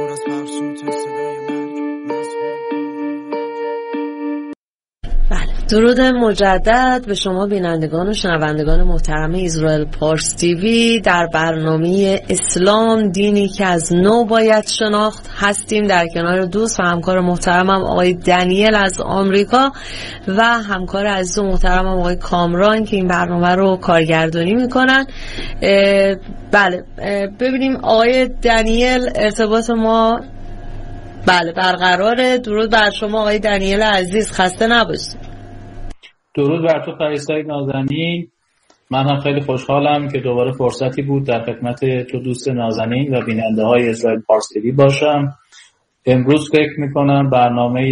پر از فرسوت صدای مرگ. درود مجدد به شما بینندگان و شنوندگان محترم اسرائیل پارس تیوی. در برنامه اسلام دینی که از نو باید شناخت هستیم در کنار دوست و همکار محترمم آقای دنیل از آمریکا و همکار عزیز و محترمم آقای کامران که این برنامه رو کارگردانی میکنن. بله ببینیم آقای دنیل ارتباط ما برقراره. درود بر شما آقای دنیل عزیز، خسته نباشید. درود بر تو فریسای نازنین. من هم خیلی خوشحالم که دوباره فرصتی بود در خدمت تو دوست نازنین و بیننده های اسرائیل پارس تیوی باشم. امروز فکر میکنم برنامه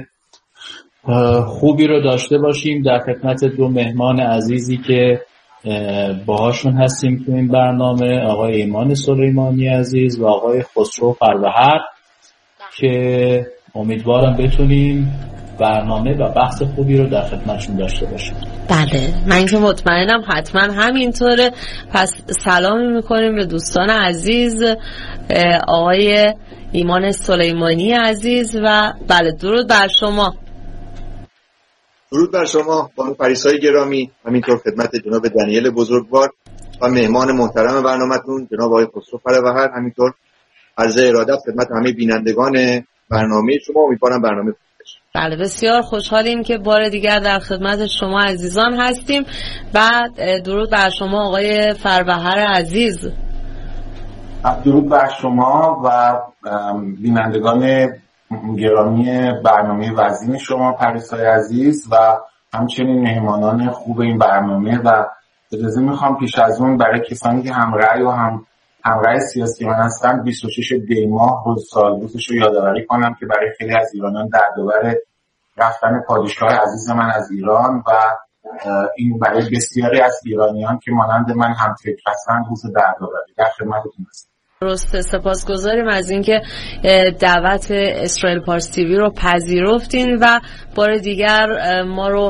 خوبی رو داشته باشیم در خدمت دو مهمان عزیزی که باهاشون هستیم تو این برنامه، آقای ایمان سلیمانی عزیز و آقای خسرو فروهر، که امیدوارم بتونیم برنامه و بحث خوبی رو در خدمتشون داشته باشیم. بله من که مطمئنم حتما همینطوره. پس سلامی میکنیم به دوستان عزیز، آقای ایمان سلیمانی عزیز و بله درود بر شما. درود بر شما بانو فریسای گرامی، همینطور خدمت جناب دنیل بزرگوار و مهمان محترم برنامه‌تون جناب آقای خسرو فروهر، همینطور عرض ارادت خدمت همه بینندگان برنامه شما. امیدوارم برنامه بله بسیار خوشحالیم که بار دیگر در خدمت شما عزیزان هستیم. بعد درود بر شما آقای فروهر عزیز. درود بر شما و بینندگان گرامی برنامه وزین شما پریسای عزیز و همچنین مهمانان خوب این برنامه. و اجازه میخوام پیش از اون برای کسانی که همرأی و همراه سیاسی من هستن 26 دی ماه روز سالروزش رو یادآوری کنم که برای خیلی از ایرانیان دردآور رفتن پادشاه عزیز من از ایران و این برای بسیاری از ایرانیان که مانند من هم فکر هستن روز دردآوری. در خدمتتون هستم. درسته، سپاسگزاریم از اینکه دعوت اسرائیل پارس تیوی رو پذیرفتین و بار دیگر ما رو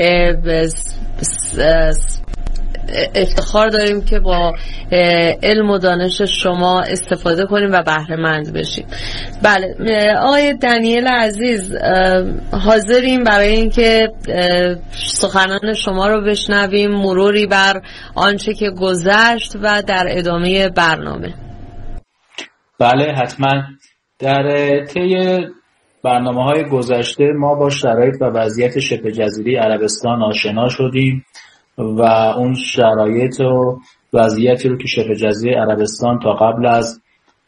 افتخار داریم که با علم و دانش شما استفاده کنیم و بهره مند بشیم. بله آقای دنیل عزیز، حاضریم برای اینکه سخنان شما رو بشنویم، مروری بر آنچه که گذشت و در ادامه برنامه. بله حتما. در طی برنامه‌های گذشته ما با شرایط و وضعیت شبه جزیره عربستان آشنا شدیم و اون شرایط و وضعیتی رو که شبه جزیره عربستان تا قبل از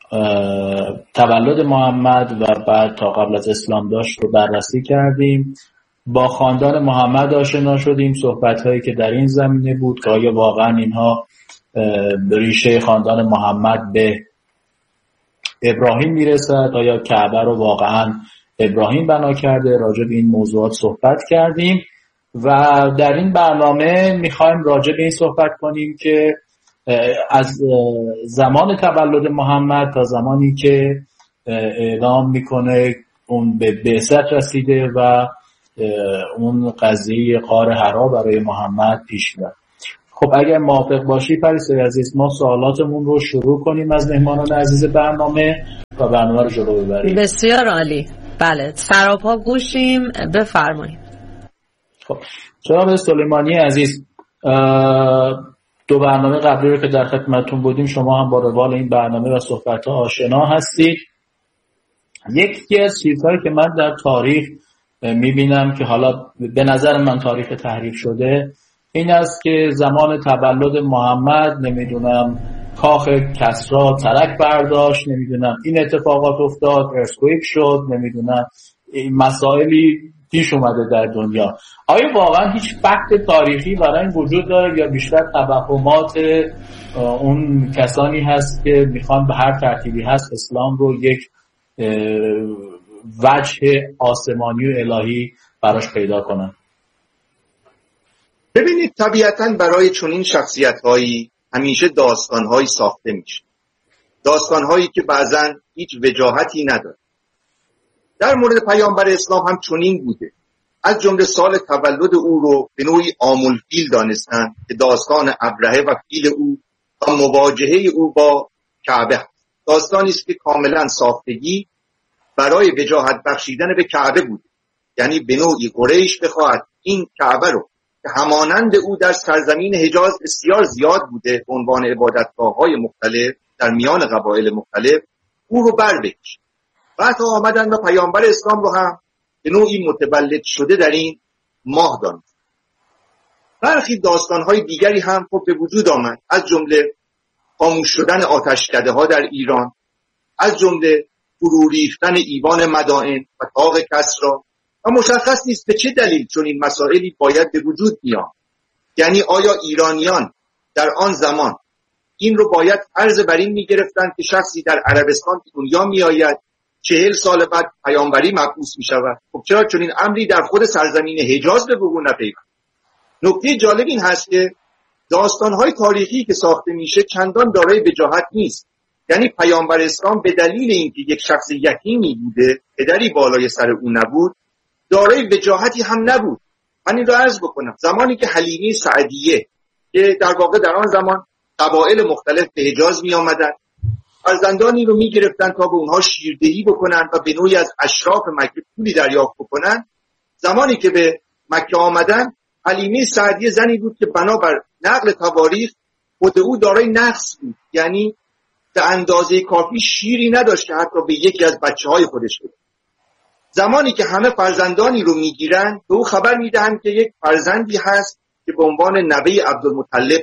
تولد محمد و بعد تا قبل از اسلام داشت رو بررسی کردیم. با خاندان محمد آشنا شدیم، صحبت‌هایی که در این زمینه بود که آیا واقعا اینها ریشه خاندان محمد به ابراهیم میرسد، آیا کعبه رو واقعا ابراهیم بنا کرده. راجع به این موضوعات صحبت کردیم و در این برنامه میخوایم راجع به این صحبت کنیم که از زمان تولد محمد تا زمانی که اعلام میکنه اون به بعثت رسیده و اون قضیه غار حرا برای محمد پیش میاد. خب اگر موافق باشی پریسای عزیز ما سوالاتمون رو شروع کنیم از مهمانان عزیز برنامه و برنامه رو جلو ببریم. بسیار عالی. بله سراپا گوشیم، بفرمایید. خب جناب سلیمانی عزیز، دو برنامه قبلی رو که در خدمتتون بودیم شما هم با روال این برنامه و صحبت‌ها آشنا هستید. یکی از چیزهایی که من در تاریخ میبینم که حالا به نظر من تاریخ تحریف شده این است که زمان تولد محمد نمیدونم کاخ کسرا ترک برداشت، نمیدونم این اتفاقات افتاد، ارثکوئیک شد، نمیدونم مسائلی پیش اومده در دنیا. آیا واقعا هیچ فکت تاریخی برای این وجود داره یا بیشتر توهمات اون کسانی هست که میخوان به هر ترتیبی هست اسلام رو یک وجه آسمانی و الهی براش پیدا کنن؟ ببینید طبیعتاً برای چنین شخصیت‌هایی همیشه داستان‌هایی ساخته میشه، داستان‌هایی که بعضاً هیچ وجاهتی نداره. در مورد پیامبر اسلام هم چنین بوده. از جمله سال تولد او رو به نوعی عام‌الفیل دانستن که داستان ابرهه و فیل او و مواجهه او با کعبه هست. داستانی است که کاملا ساختگی برای وجاهت بخشیدن به کعبه بود. یعنی به نوعی قریش بخواهد این کعبه رو که همانند او در سرزمین حجاز بسیار زیاد بوده به عنوان عبادتگاه‌های مختلف در میان قبایل مختلف، او رو بر بکشه. و حتی آمدن و پیامبر اسلام رو هم به نوعی متولد شده در این ماه دانست. برخی داستان‌های دیگری هم خب به وجود آمد، از جمله خاموش شدن آتشکده‌ها در ایران، از جمله فرو ریختن ایوان مدائن و طاق کسری. و مشخص نیست به چه دلیل چون این مسائلی باید به وجود بیان. یعنی آیا ایرانیان در آن زمان این رو باید فرض بر این می‌گرفتند که شخصی در عربستان به دنیا می‌آید 40 سال بعد پیامبری مبعوث می‌شود؟ خب چرا چون این امری در خود سرزمین حجاز به وقوع نپیوند؟ نکته جالب این هست که داستان‌های تاریخی که ساخته میشه چندان دارای وجاهت نیست. یعنی پیامبر اسلام به دلیل اینکه یک شخص یتیمی بوده، پدری بالای سر او نبود، دارای وجاهتی هم نبود. من این رو عرض بکنم، زمانی که حلیمه سعدیه که در واقع در آن زمان قبایل مختلف به حجاز می آمدن، فرزندانی رو می گرفتن تا به اونها شیردهی بکنن و به نوعی از اشراف مکه پولی دریافت بکنن. زمانی که به مکه آمدن، حلیمه سعدیه زنی بود که بنابر نقل تواریخ خود او دارای نقص بود، یعنی به اندازه کافی شیری نداشت که حتی به یکی از بچه‌های خودش بده. زمانی که همه فرزندانی رو میگیرن به او خبر میدهند که یک فرزندی هست که به عنوان نوه عبدالمطلب،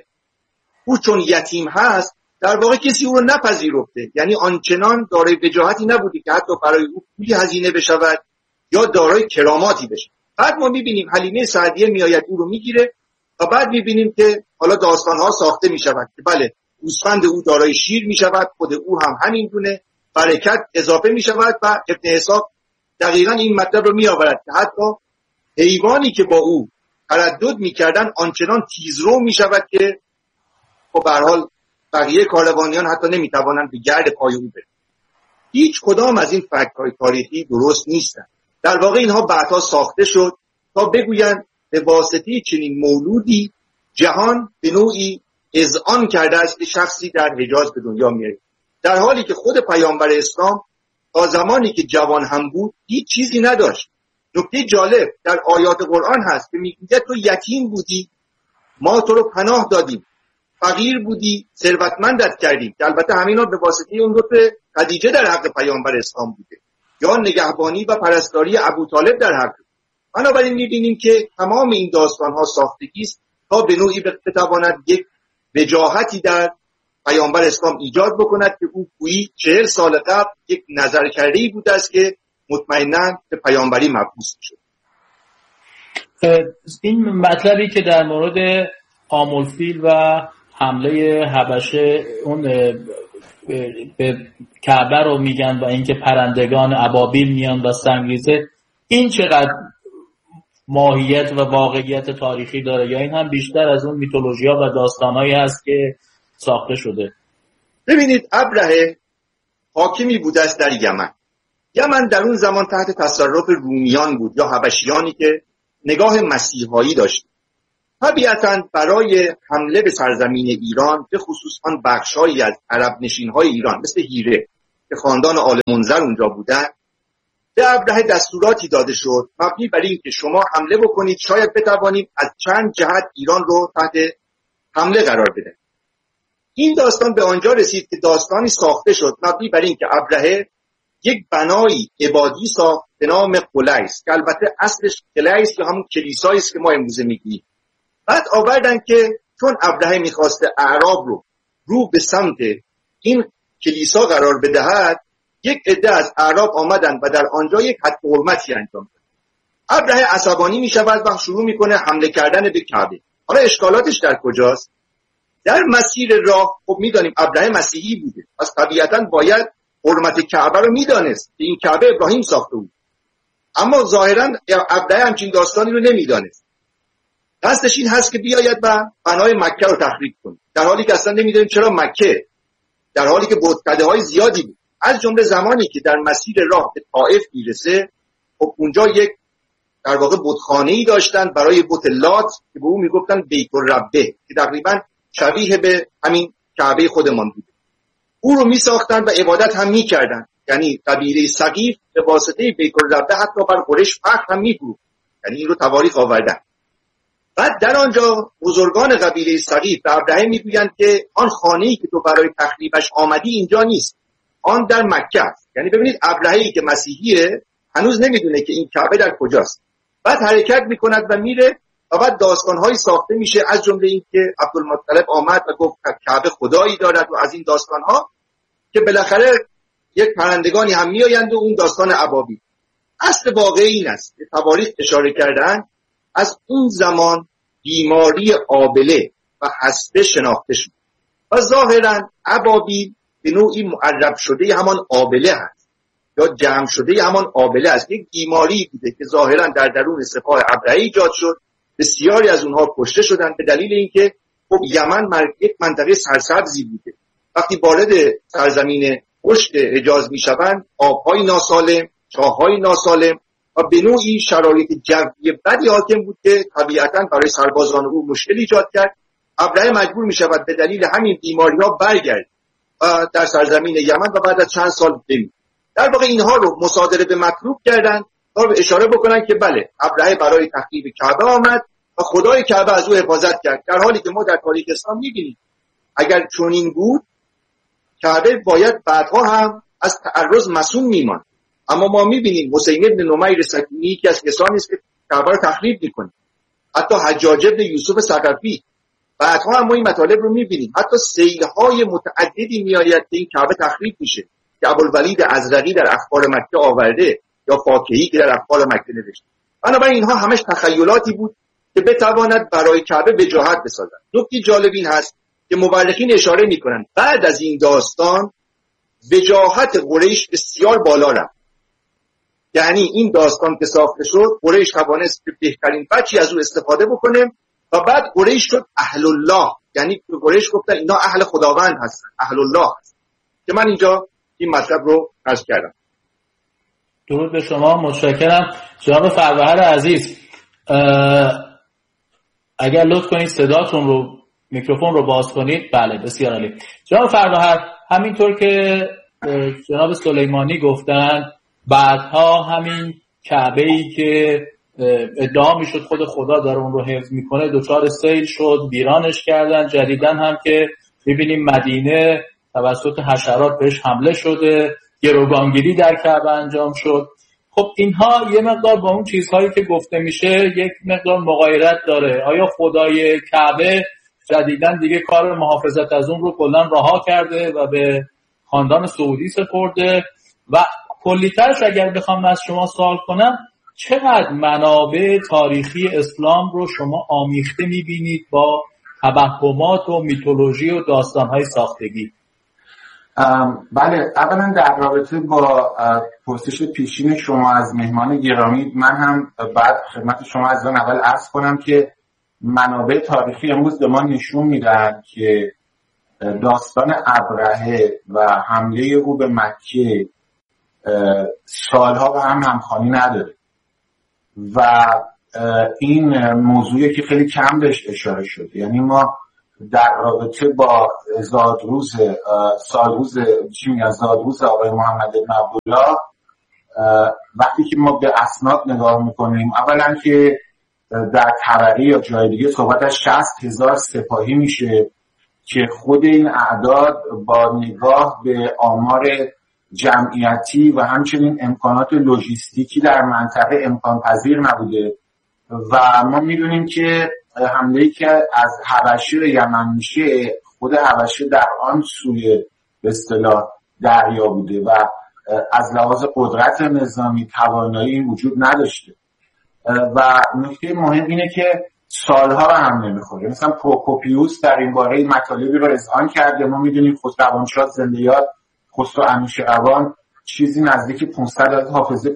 او چون یتیم هست در واقع کسی او رو نپذیرفته، یعنی آنچنان دارای وجاهتی نبوده که حتی برای او پولی هزینه بشود یا دارای کراماتی بشه. بعد ما میبینیم حلیمه سعدیه میآید او رو میگیره و بعد میبینیم که حالا داستانها ساخته میشود که بله گوسفند او دارای شیر میشود، خود او هم همین گونه، برکت اضافه میشود و ابن اسحاق دقیقاً این مطلب رو میآورد که حتی حیوانی که با او تردد میکردن آنچنان تیزرو میشود که خب به هر حال بقیه کاروانیان حتی نمیتوانند به گرد پای او برند. هیچ کدام از این فکت‌های تاریخی درست نیستند. در واقع اینها بعدها ساخته شد تا بگویند به واسطه چنین مولودی جهان به نوعی اذعان کرده است که شخصی در حجاز به دنیا میآید، در حالی که خود پیامبر اسلام تا زمانی که جوان هم بود هیچ چیزی نداشت. نکته جالب در آیات قرآن هست که میگه تو یتیم بودی ما تو رو پناه دادیم، فقیر بودی ثروتمندت کردیم، که البته همینا به واسطه اون لطف خدیجه در حق پیامبر اسلام بوده، یا نگهبانی و پرستاری ابوطالب در حق. بنابراین میبینیم که تمام این داستان‌ها ساختگی است تا به نوعی بتواند یک وجاهتی در پیامبر اسلام ایجاد بکند که او گویی 40 سال قبل یک نظرکرده‌ای بوده است که مطمئناً به پیامبری مبعوث شد. این مطلبی که در مورد آملفیل و حمله حبشه اون به کعبه رو میگن و اینکه پرندگان ابابیل میان و سنگریزه، این چقدر ماهیت و واقعیت تاریخی داره یا این هم بیشتر از اون میتولوژیا و داستانهایی هست که ساخته شده؟ ببینید، ابرهه حاکمی بوده است در یمن. یمن در اون زمان تحت تصرف رومیان بود یا حبشیانی که نگاه مسیحایی داشت. طبیعتاً برای حمله به سرزمین ایران، به خصوص آن بخش‌هایی از عرب نشین‌های ایران مثل هیره که خاندان آل منذر اونجا بودن، به ابرهه دستوراتی داده شد مبنی بر این که شما حمله بکنید، شاید بتوانیم از چند جهت ایران رو تحت حمله قرار بدهیم. این داستان به آنجا رسید که داستانی ساخته شد مبنی بر این که ابرهه یک بنایی عبادی ساخت به نام قلیس که البته اصلش قلیس یا همون کلیسایی است که ما امروزه میگیم. بعد آوردن که چون ابرهه میخواسته اعراب رو به سمت این کلیسا قرار بدهد، یک عده از اعراب آمدن و در آنجا یک حد حرمتی انجام دادن. ابرهه عصبانی میشود و شروع میکنه حمله کردن به کعبه. حالا اشکالاتش در کجاست؟ در مسیر راه، خب میدانیم ابرهه مسیحی بوده، پس طبیعتاً باید حرمت کعبه رو میدانست که این کعبه ابراهیم ساخته بود، اما ظاهراً ابرهه همچین داستانی رو نمیدانست. قصدش این هست که بیاید و بنای مکه رو تخریب کنه، در حالی که اصلا نمیدونیم چرا مکه، در حالی که بتکده‌های زیادی بود. از جمله زمانی که در مسیر راه به طائف میرسه، خب اونجا یک در واقع بتخانه‌ای داشتن برای بت لات که به اون میگفتن بیت الربه که تقریبا شبیه به همین کعبه خودمان بود. او رو میساختن و عبادت هم میکردن. یعنی قبیله ثقیف به واسطه بیت الربه حتی بر قریش فخر هم می‌بود. یعنی این رو تواریخ آوردن. بعد در آنجا بزرگان قبیله ثقیف به ابراهیم میگویند که آن خانه‌ای که تو برای تخریبش آمدی اینجا نیست، آن در مکه است. یعنی ببینید ابراهیمی که مسیحیه هنوز نمیدونه که این کعبه در کجاست. بعد حرکت میکند و میره و بعد داستان‌هایی ساخته میشه، از جمله این که عبدالمطلب آمد و گفت کعبه خدایی دارد و از این داستان‌ها که بالاخره یک پرندگانی هم میآیند و اون داستان ابابیل. اصل واقعی این است که تواریخ اشاره کردن از اون زمان بیماری آبله و حسبه شناخته شد و ظاهرا ابابیل به نوعی معرب شده همان آبله هست یا جمع شده همان آبله است. یک بیماری بوده که ظاهرا در درون سپاه ابرهه ایجاد شد. بسیاری از اونها کشته شدند به دلیل اینکه خب یمن یک منطقه سرسبزی بوده. وقتی وارد سرزمین پشت حجاز میشوند آبهای ناسالم، چاههای ناسالم و به نوعی شرایط جوی بدی حاکم بود که طبیعتاً برای سربازان او مشکل ایجاد کرد. ابرهه مجبور می شود به دلیل همین بیماری‌ها برگرد در سرزمین یمن و بعد از چند سال بمیر. در واقع اینها رو مصادره به مطلوب کردن تا به اشاره بکنن که بله ابرهه برای تخریب کعبه آمد و خدای کعبه از او حفاظت کرد، در حالی که ما در تاریخ اسلام می‌بینیم اگر چنین بود کعبه باید بعدها هم از تعرض مصون می‌ماند. اما ما می‌بینیم حسین بن نمیر سکینی که از کسانی است که کعبه رو تخریب می‌کنه، حتی حجاج بن یوسف ثقفی، بعدها هم ما این مطالب رو می‌بینیم. حتی سیل‌های متعددی می‌آید که این کعبه تخریب میشه که ابوالولید ازرقی در اخبار مکه آورده یا فاکهی که در اخبار مکه نوشته. بنابراین اینها همش تخیلاتی بود که بتواند برای کعبه وجاهت بسازد. نکته جالب این هست که مورخین اشاره می‌کنند بعد از این داستان وجاهت قریش بسیار بالا رفت. یعنی این داستان که ساخته شد قریش توانست به بهترین بچی از او استفاده بکنه و بعد قریش شد اهل الله. یعنی قریش گفتن اینا اهل خداوند هستن، اهل الله هستن. که من اینجا این مطلب رو عرض کردم. درود به شما، متشکرم. جناب فروهر عزیز اگر لطف کنید صداتون رو، میکروفون رو باز کنید. بله بسیار عالی. جناب فروهر، همینطور که جناب سلیمانی گفتن بعدها همین کعبه‌ای که ادعا میشد خود خدا داره اون رو حفظ میکنه دچار سیل شد، ویرانش کردن. جدیدن هم که میبینیم مدینه توسط حشرات بهش حمله شده، گروگانگیری در کعبه انجام شد. خب اینها یه مقدار با اون چیزهایی که گفته میشه یک مقدار مغایرت داره. آیا خدای کعبه جدیدن دیگه کار محافظت از اون رو کلاً رها کرده و به خاندان سعودی سپرده؟ و کلی‌ترش اگر بخوام از شما سوال کنم، چقدر منابع تاریخی اسلام رو شما آمیخته میبینید با توهمات و میتولوژی و داستان‌های ساختگی؟ بله، اولا در رابطه با پرسش پیشین شما از مهمان گرامی، من هم بعد خدمت شما از آن اول عرض کنم که منابع تاریخی امروز به ما نشون میدن که داستان ابرهه و حمله او به مکه سالها با هم همخوانی نداره و این موضوعی که خیلی کم بهش اشاره شده. یعنی ما در رابطه با زادروز آقای محمد بن عبدالله وقتی که ما به اسناد نگاه میکنیم، اولا که در طبری یا جای دیگه صحبت از 60,000 سپاهی میشه که خود این اعداد با نگاه به آمار جمعیتی و همچنین امکانات لوجستیکی در منطقه امکان پذیر نبوده و ما میدونیم که حمله‌ای که از حبشه به یمن میشه، خود حبشه در آن سوی به اصطلاح دریا بوده و از لحاظ قدرت نظامی توانایی وجود نداشته و نکته مهم اینه که سالها به هم نمیخوره. مثلا پروکوپیوس در این باره مطالبی رو اذعان کرده. ما میدونیم خسروانشاه زنده یاد خسرو انوشیروان چیزی نزدیک 500 از حافظه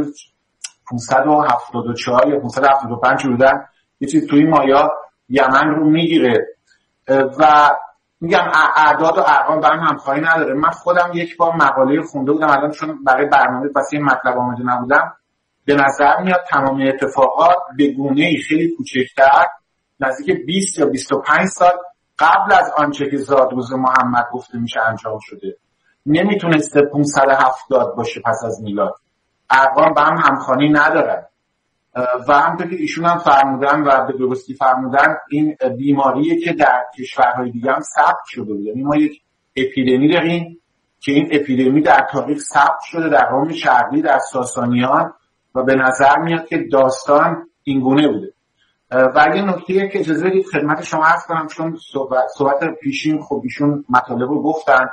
574 یا 575 بودن، یه چیز توی مایا یمن رو میگیره و میگم اعداد و ارقام با هم همخوانی نداره. من خودم یک بار مقاله خونده بودم، الان چون برای برنامه واسه این مطلب آماده نبودم، به نظر میاد تمام اتفاقات به گونه‌ای خیلی کوچکتر نزدیک 20 یا 25 سال قبل از آنچه که زادروز محمد گفته میشه انجام شده. نمیتونسته 570 باشه پس از میلاد. ارقام با هم همخوانی ندارن و همونطور که ایشون هم فرمودن و به درستی فرمودن، این بیماریه که در کشورهای دیگه هم ثبت شده. یعنی ما یک اپیدمی داریم که این اپیدمی در تاریخ ثبت شده در روم شرقی، در ساسانیان، و به نظر میاد که داستان اینگونه بوده. و یه نکته که اجازه بدید خدمت شما عرض کنم، چون صحبت پیشین خب ایشون مطالب رو گفتن.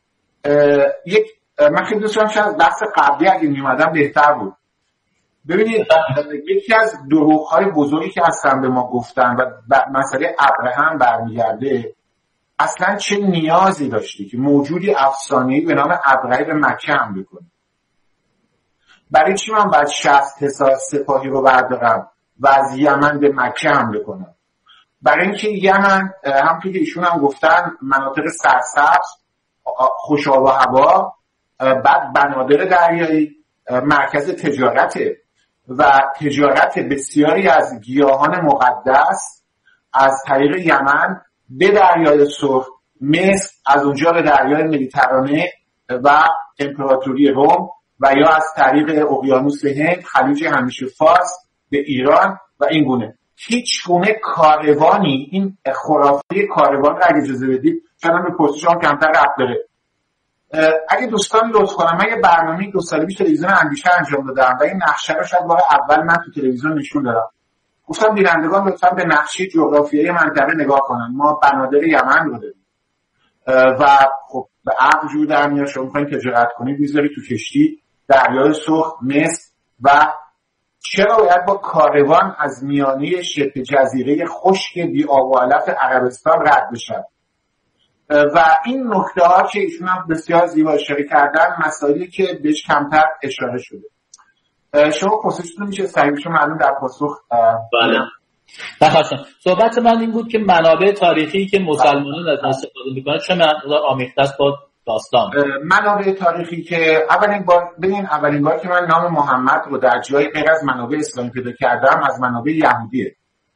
من خیلی دوست دارم شاید بحث قبلی اگه میومدم بهتر بود. ببینید یکی از دروغ‌های بزرگی که اصلا به ما گفتن و مسئله ابراهیم برمیگرده، اصلا چه نیازی داشتی که موجودی افسانه‌ای به نام ابرهه به مکه حمله کنه؟ برای چی من باید 60,000 سپاهی رو بردارم و از یمن به مکه حمله کنم؟ برای اینکه یمن همونطور که ایشون هم گفتن مناطق سرسبز، خوش آب و هوا، بعد بنادر دریایی، مرکز تجارته و تجارت بسیاری از گیاهان مقدس از طریق یمن به دریای سرخ، مصر، از اونجا به دریای مدیترانه و امپراتوری روم، و یا از طریق اقیانوس هند، خلیج همیشه فارس به ایران و این گونه. هیچ گونه کاروانی، این خرافه کاروان را اگه اجازه بدید شاید به پرسشم کمتر ربط داره. اگه دوستان لطف کنم، من یه برنامه 2 سال پیش تلویزیون اندیشه انجام دادم و این نقشه رو شاید بار اول من تو تلویزیون نشون دادم. گفتم بینندگان لطفا به نقشه جغرافیایی منطقه نگاه کنن. ما بنادر یمن رو داریم و خب به عقل جور در میاد شما میخواین تجارت کنید میذاری تو کشتی دریای سرخ، مصر، و چرا باید با کاروان از میانه شبه جزیره خشک بی آب و علف عربستان رد بشن؟ و این نکته ها که ایشون هم بسیار زیبا اشاره کردن، مسائلی که بهش کمتر اشاره شده. شما پرسشتون میشه سریع بشه معلوم در پاسخ. بله بخواستم صحبت من این بود که منابع تاریخی که مسلمانان از استفاده میکنن چه مقدار آمیخته است با داستان. منابع تاریخی که اولین بار که من نام محمد رو در جای غیر از منابع اسلامی پیدا کردم از منابع یهودیه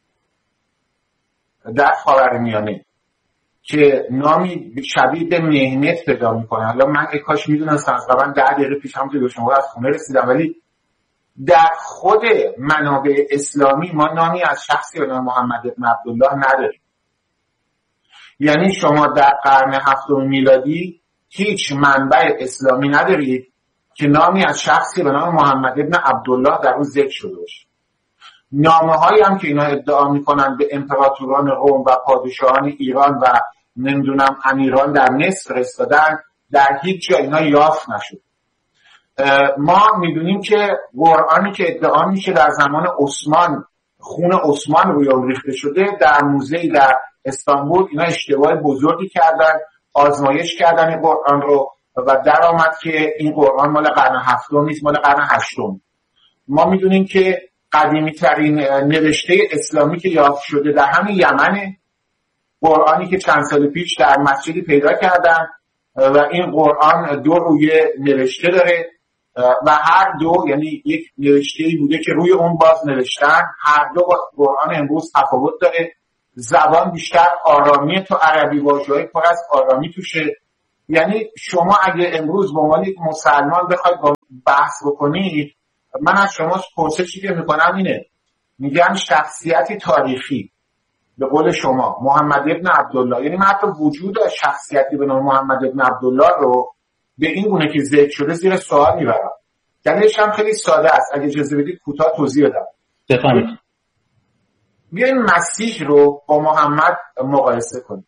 در خاورمیانه که نامی شبیه به مهنت پیدا میکنه. حالا من کاش میدونستم از قبل 10 دقیقه پیش هم که شما از خونه رسیدم، ولی در خود منابع اسلامی ما نامی از شخصی به نام محمد ابن عبدالله نداریم. یعنی شما در قرن 7 میلادی هیچ منبع اسلامی ندارید که نامی از شخصی به نام محمد ابن عبدالله در اون ذکر شده باشه. نامه‌هایی هم که اینا ادعا میکنن به امپراتوران روم و پادشاهان ایران و نمیدونم امیران در مصر فرستادن، در هیچ جا اینا یافت نشد. ما میدونیم که قرآنی که ادعا میشه در زمان عثمان خون عثمان روی اون ریخته شده، در موزه‌ای در استانبول اینا اشتباه بزرگی کردن، آزمایش کردن این قرآن رو و در آمد که این قرآن مال قرن 7 نیست، مال قرن 8. ما میدونیم که قدیمی ترین نوشته اسلامی که یافت شده در همین یمنه، قرآنی که چند سال پیش در مسجدی پیدا کردن و این قرآن 2 رویه نوشته داره و هر دو یعنی یک نوشته‌ای بوده که روی اون باز نوشتن، هر دو قرآن امروز تفاوت داره. زبان بیشتر آرامی تو عربی، واژه‌های پر از آرامی توشه. یعنی شما اگه امروز به عنوان یک مسلمان بخواید با بحث بکنید، من از شما پرسشی که میکنم اینه، میگم شخصیتی تاریخی به قول شما محمد ابن عبدالله، یعنی من حتی وجود شخصیتی به نام محمد ابن عبدالله رو به این گونه که ذکر شده زیر سوال میبرم. دلیلش هم خیلی ساده است، اگه اجازه بدید کوتاه توضیح بدم. بفرمایید. بیاین مسیح رو با محمد مقایسه کنیم.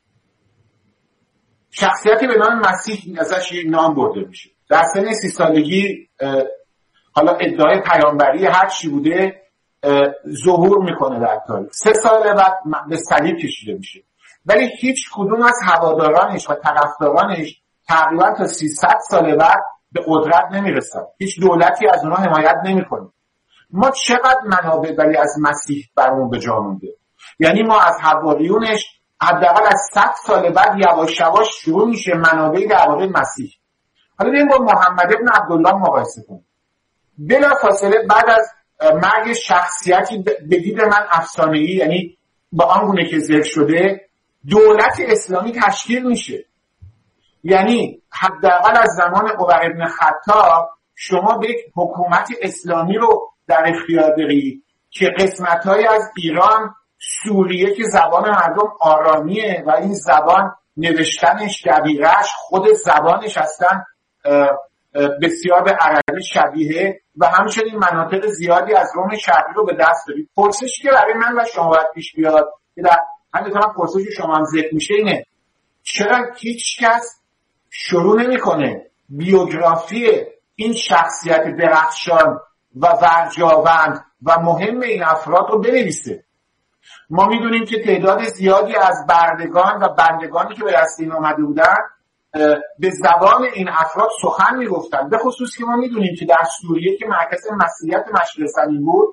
شخصیتی به نام مسیح ازش یک نام برده میشه. در سن 30 سالگی حالا ادعای پیامبری هر چی بوده ظهور میکنه در تاریخ. 3 سال بعد به صلیب کشیده میشه. ولی هیچ کدوم از هوادارانش و طرفدارانش تقریبا تا 300 سال بعد به قدرت نمیرسن. هیچ دولتی از اونها حمایت نمیکنه. ما چقدر منابع ولی از مسیح برامون به جا مونده. یعنی ما از حواریونش حداقل از 100 سال بعد یواش یواش شروع میشه منابع در واقع مسیح. حالا بریم با محمد ابن عبدالله مقایسه کنیم. بلافاصله بعد از مرگ شخصیتی به دید من افسانه‌ای، یعنی با آن گونه که ذکر شده، دولت اسلامی تشکیل میشه. یعنی حداقل از زمان عمر بن خطاب شما به یک حکومت اسلامی رو در اختیار دارید که قسمت‌های از ایران، سوریه که زبان مردم آرامیه و این زبان نوشتنش، دقیقش، خود زبانش هستن بسیار به عربی شبیه و همچنین مناطق زیادی از روم شرقی رو به دست دارید. پرسشی که برای من و شما باید پیش بیاد که در همینطور هم پرسشی شما هم ذکر میشه اینه: چرا هیچ کس شروع نمی‌کنه بیوگرافی این شخصیت درخشان و ورجاوند و مهم این افراد رو بنویسه؟ ما میدونیم که تعداد زیادی از بردگان و بندگانی که به دست این آمده بودن به زبان این افراد سخن میگفتن. به خصوص که ما میدونیم که در سوریه که مرکز مسیحیت مشرق زمین بود،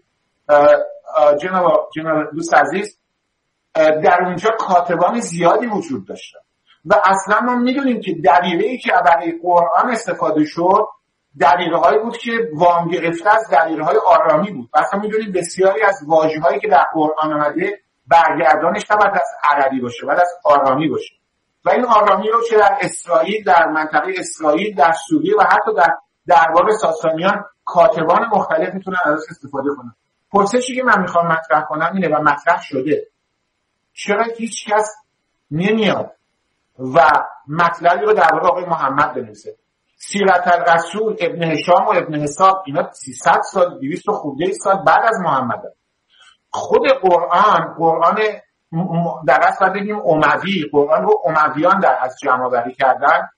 جناب دوست عزیز، در اونجا کاتبان زیادی وجود داشتن و اصلا ما میدونیم که دقیقه‌ای که برای قرآن استفاده شد دقیقه‌هایی بود که وام گرفته از دقیقه‌های آرامی بود. اصلا میدونیم بسیاری از واژه‌هایی که در قرآن اومده برگردانش نباید از عربی باشه، باید از آرامی باشه و این آرامی رو چه در اسرائیل، در منطقه اسرائیل، در سوریه و حتی در دربار ساسانیان کاتبان مختلف میتونن ازش استفاده کنن. پرسشی که من میخوام مطرح کنم اینه و مطرح شده: چرا هیچ کس نمیاد و مطلبی رو درباره آقای محمد بنویسه؟ سیرت الرسول ابن هشام و ابن حساب اینا 300 سال 200 خورده سال بعد از محمد هست. خود قرآن در اصل بگیم اموی، قرآن رو امویان در از جمع بری کردن،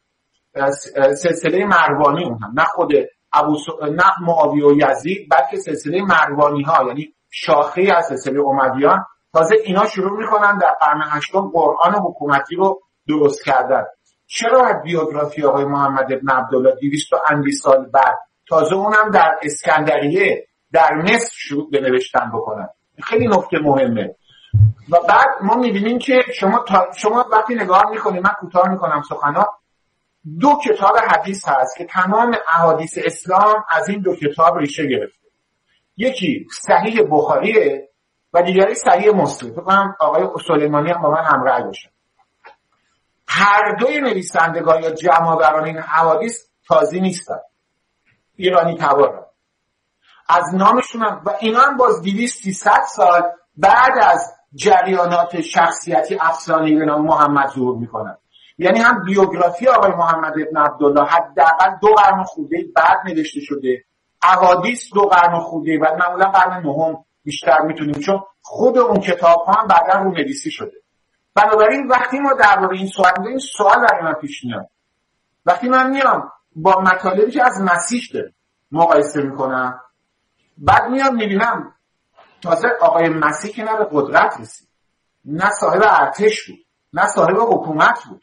سلسله مروانی اون هم، نه خود نه معاویه و یزید بلکه سلسله مروانی ها، یعنی شاخه از سلسله امویان. تازه اینا شروع میکنن در قرن هشتم قرآن حکومتی رو درست کردن. چرا باید بیوگرافی آقای محمد ابن عبدالله 200 اندی سال بعد، تازه اونم در اسکندریه در مصر شروع به نوشتن بکنن؟ خیلی نکته مهمه. و بعد ما میبینیم که شما وقتی نگاه میکنید، من کوتاه میکنم سخنا، 2 کتاب حدیث هست که تمام احادیث اسلام از این 2 کتاب ریشه گرفته. یکی صحیح بخاریه و دیگری صحیح مسلم. فکر کنم آقای سلیمانی هم با من همراه باشه. هر دوی نویسندگان یا جمع‌آوران این حوادث تازی نیستن، ایرانی تبارن از نامشون هم، و اینا هم باز 200-300 سال بعد از جریانات شخصیتی افسانه‌ای به نام محمد ظهور میکنن. یعنی هم بیوگرافی آقای محمد ابن عبدالله حداقل 2 قرن خورده بعد نوشته شده، احادیث 2 قرن خورده بعد، معمولا قرن 9 بیشتر میتونیم، چون خود اون کتاب ها هم بعدا رو نویسی شده. بنابراین وقتی ما درباره این سوال می‌کنیم، این سوال برای من پیش میاد. وقتی من میام با مطالبی که از مسیح داره مقایسه میکنم، بعد میام میبینم تازه آقای مسیح که نه به قدرت رسید، نه صاحب ارتش بود، نه صاحب حکومت بود.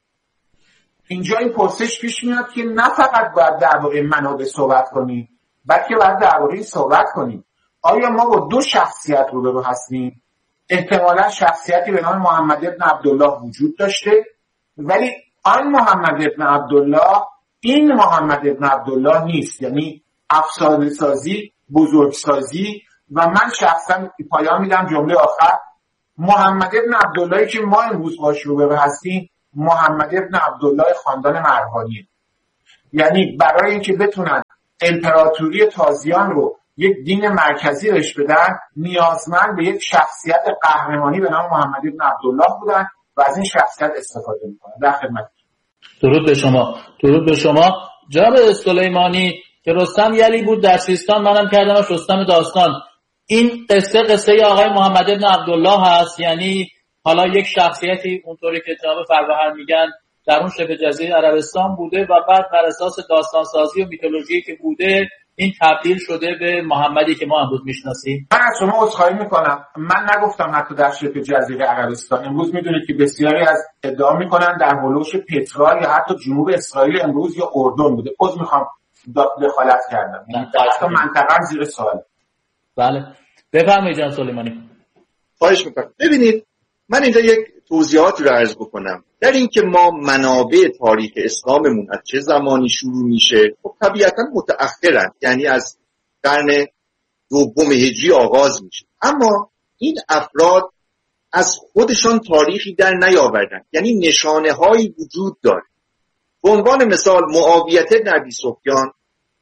اینجا این پرسش پیش میاد که نه فقط باید درباره منابع صحبت کنیم، بلکه باید درباره این صحبت کنیم آیا ما با 2 شخصیت روبرو هستیم؟ احتمالا شخصیتی به نام محمد ابن عبدالله وجود داشته، ولی آن محمد ابن عبدالله این محمد ابن عبدالله نیست. یعنی افسانه سازی، بزرگسازی. و من شخصا پایان میدم جمله آخر: محمد ابن عبداللهی که ما امروز باش روبرو هستیم محمد ابن عبدالله خاندان مروانیه. یعنی برای اینکه بتونن امپراتوری تازیان رو یک دین مرکزی بهش بدن، نیازمند به یک شخصیت قهرمانی به نام محمد ابن عبدالله بودن و از این شخصیت استفاده میکنن. در خدمت. درود به شما جناب سلیمانی. که رستم یلی بود در سیستان، منم کردمش رستم داستان. این قصه آقای محمد ابن عبدالله هست. یعنی حالا یک شخصیتی اونطوری که جناب فروهر میگن در اون شبه جزیره عربستان بوده و بعد بر اساس داستان سازی و میتولوژی که بوده این تبدیل شده به محمدی که ما امروز میشناسیم. من از شما عذرخواهی میکنم، من نگفتم حتی در شبه جزیره عربستان. امروز میدونید که بسیاری از ادعا میکنن در هولوش پترا یا حتی جنوب اسرائیل امروز یا اردن بوده. عذر میخوام دخالت کردم، حتی منطقه زیر سوال. بله بفرمایید جناب سلیمانی. خواهش میکنم. ببینید من اینجا یک توضیحاتی رو عرض بکنم در این که ما منابع تاریخ اسلاممون از چه زمانی شروع میشه. خب طبیعتا متأخرن، یعنی از قرن 2 هجری آغاز میشه. اما این افراد از خودشان تاریخی در نیاوردن، یعنی نشانه هایی وجود داره. به عنوان مثال معاویه بن ابی سفیان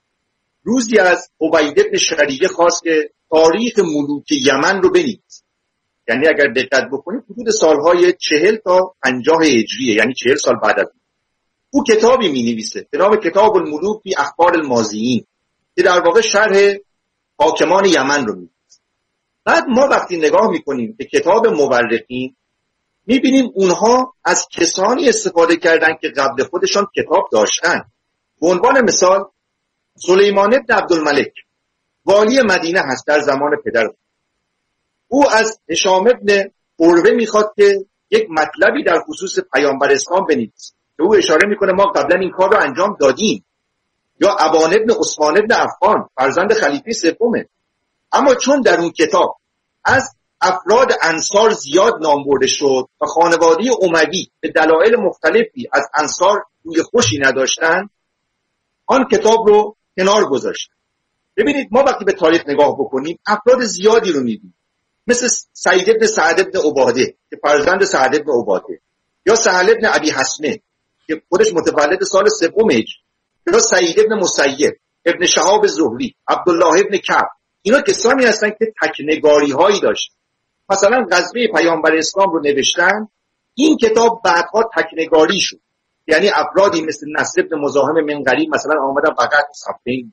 روزی از عبید بن شریعه خواست که تاریخ ملوک یمن رو بنویسه. یعنی اگر دقت بکنید حدود سالهای 40 تا 50 هجریه، یعنی 40 سال بعد از او کتابی می نویسه به نام کتاب الملوک فی اخبار الماضیین که در واقع شرح حاکمان یمن رو می نویسه. بعد ما وقتی نگاه می کنیم به کتاب مورخین می بینیم اونها از کسانی استفاده کردن که قبل خودشان کتاب داشتن. به عنوان مثال سلیمان بن عبدالملک والی مدینه هست در زمان پدر. او از هشام بن عروه میخواد که یک مطلبی در خصوص پیامبر اسلام بنویسه که او اشاره میکنه ما قبلا این کار رو انجام دادیم. یا ابان بن عثمان بن عفان فرزند خلیفه سومه، اما چون در اون کتاب از افراد انصار زیاد نام برده شد و خانواده اموی به دلایل مختلفی از انصار روی خوشی نداشتن، آن کتاب رو کنار گذاشتن. ببینید ما وقتی به تاریخ نگاه بکنیم افراد زیادی رو می‌بینیم، مثل سعید بن سعد بن عباده که فرزند سعد بن عباده، یا سهل بن ابی حسمه که خودش متولد سال 3 هجری، یا سعید بن مسیب، ابن شهاب زهری، عبدالله بن کعب. اینا کسانی هستن که تکنگاری هایی داشتن. مثلا غزوه پیامبر اسلام رو نوشتن، این کتاب بعدها تکنگاری شد، یعنی افرادی مثل نصر بن مزاحم منقری مثلا آمدن فقط صفحه‌ای،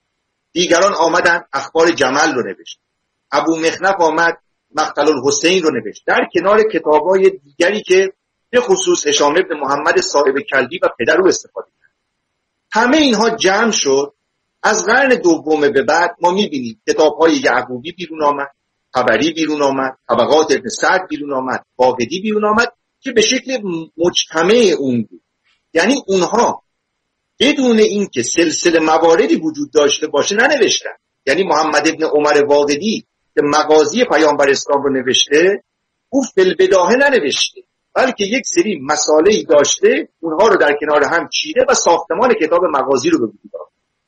دیگران آمدن اخبار جمل رو نوشت، ابو مخنف آمد مقتل الحسین رو نوشت، در کنار کتاب‌های دیگری که به خصوص هشام بن محمد صاحب کلبی و پدر رو استفاده کرد. همه اینها جمع شد. از قرن دوم به بعد ما می‌بینیم کتاب‌های یعقوبی بیرون آمد، طبری بیرون آمد، طبقات ابن سعد بیرون آمد، باقری بیرون آمد که به شکل مجتمع اون بود. یعنی اونها بدون اینکه سلسله مواردی وجود داشته باشه ننوشتن. یعنی محمد ابن عمر واقدی که مغازی پیامبر اسلام رو نوشته، او فی‌البداهه ننوشته، بلکه یک سری مسائلی داشته اونها رو در کنار هم چیده و ساختمان کتاب مغازی رو به وجود آورد.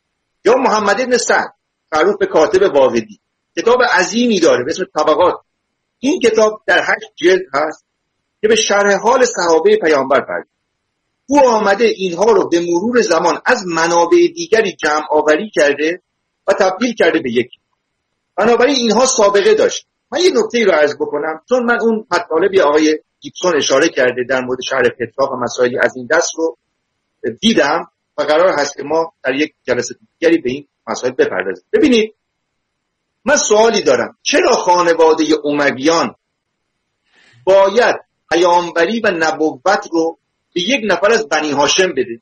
یا محمد ابن سعد معروف به کاتب واقدی کتاب عظیمی داره به اسم طبقات. این کتاب در 8 جلد هست که به شرح حال صحابه پیامبر پرداخته. او آمده اینها رو به مرور زمان از منابع دیگری جمع آوری کرده و تبدیل کرده به یک. بنابراین اینها سابقه داشت. من یه نکته رو عرض بکنم، چون من اون مطالبی آقای گیبسون اشاره کرده در مورد شرح فتراق و مسائلی از این دست رو دیدم و قرار هست که ما در یک جلسه دیگری به این مسائل بپردازیم. ببینید من سوالی دارم، چرا خانواده امویان باید پیامبری و نبوت رو به یک نفر از بنی هاشم بده؟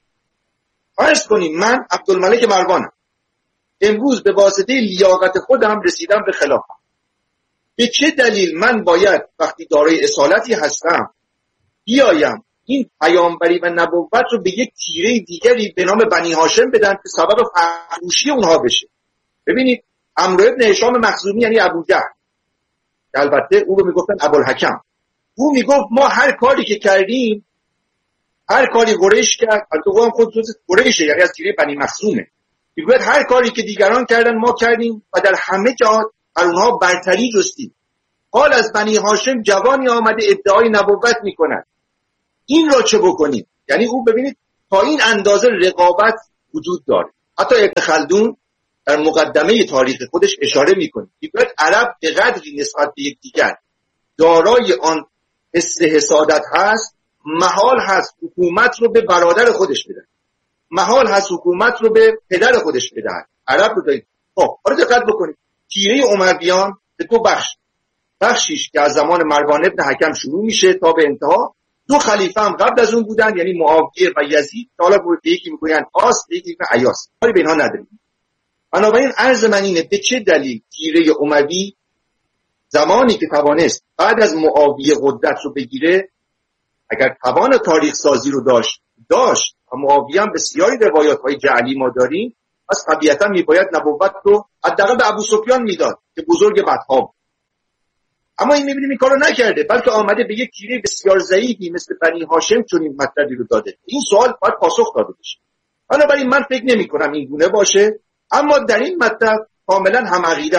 فرض کنیم من عبدالملک مروانم، امروز به واسطه لیاقت خودم رسیدم به خلافت. به چه دلیل من باید وقتی دارای اصالتی هستم بیایم این پیامبری و نبوت رو به یک تیره دیگری به نام بنی هاشم بدن که سبب فروشی اونها بشه؟ ببینید عمرو ابن هشام مخزومی یعنی ابو جهل، البته او رو میگفتن ابوالحکم، او میگفت ما هر کاری که کردیم، هر کاری قریش کرد، البته هم خود جز قریشه، یعنی از تیره بنی مخزومه، میگوید هر کاری که دیگران کردن ما کردیم و در همه جا بر اونها برتری جستیم. حال از بنی هاشم جوانی آمده ادعای نبوت میکند، این را چه بکنیم؟ یعنی او ببینید تا این اندازه رقابت وجود داره. حتی ابن خلدون در مقدمه تاریخ خودش اشاره میکنه، میگوید عرب به قدری نسبت به یکدیگر دارای آن حس حسادت هست، محال هست حکومت رو به برادر خودش بدن، محال هست حکومت رو به پدر خودش بدن. عرب رو دارید. خب حالا دقت بکنید، تیره امویان به 2 بخشیش که از زمان مروان ابن حکم شروع میشه تا به انتها، 2 خلیفه هم قبل از اون بودن، یعنی معاویه و یزید. حالا به یکی میگوین آس، به یکی میگوین ایاس، کاری به اینها نداریم. بنابراین عرض من اینه به چه دلیل تیره اموی زمانی که توانست بعد از معاویه قدرت رو بگیره، اگر توان تاریخ سازی رو داشت و معاویه هم بسیاری روایات‌های جعلی ما داریم، پس طبیعتا میباید نبوت رو حداقل به ابو سفیان میداد که بزرگ بدها بود. اما این میبینیم این کارو نکرده، بلکه آمده به یک تیره بسیار ضعیفی مثل بنی هاشم چون این مطلبی رو داده. این سوال باید پاسخ داده بشه. بنابراین من فکر نمی‌کنم این گونه باشه، اما در این مطلب کاملا هم عقیده‌ام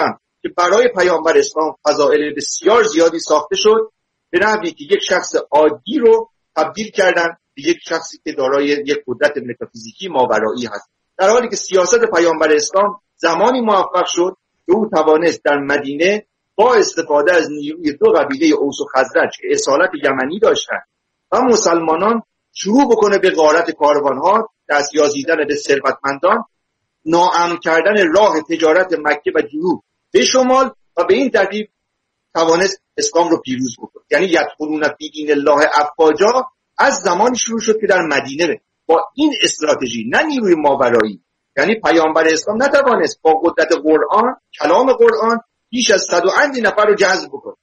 که برای پیامبر اسلام فضائل بسیار زیادی ساخته شد، به نحوی که یک شخص عادی رو تبدیل کردن به یک شخصی که دارای یک قدرت متافیزیکی ماورایی هست، در حالی که سیاست پیامبر اسلام زمانی موفق شد که او توانست در مدینه با استفاده از نیروی دو قبیله اوس و خزرج که اصالت یمنی داشتند و مسلمانان شروع بکنه به غارت کاروانها، دستیازیدن به ثروتمندان، ناامن کردن راه تجارت مکه و جنوب به شمال و به این ترتیب توانست اسلام رو پیروز بکنه. یعنی یدخلون فی دین الله افواجا از زمانی شروع شد که در مدینه با این استراتژی، نه نیروی ماورایی، یعنی پیامبر اسلام نتوانست با قدرت قرآن، کلام قرآن، بیش از 100 نفر رو جذب بکنه.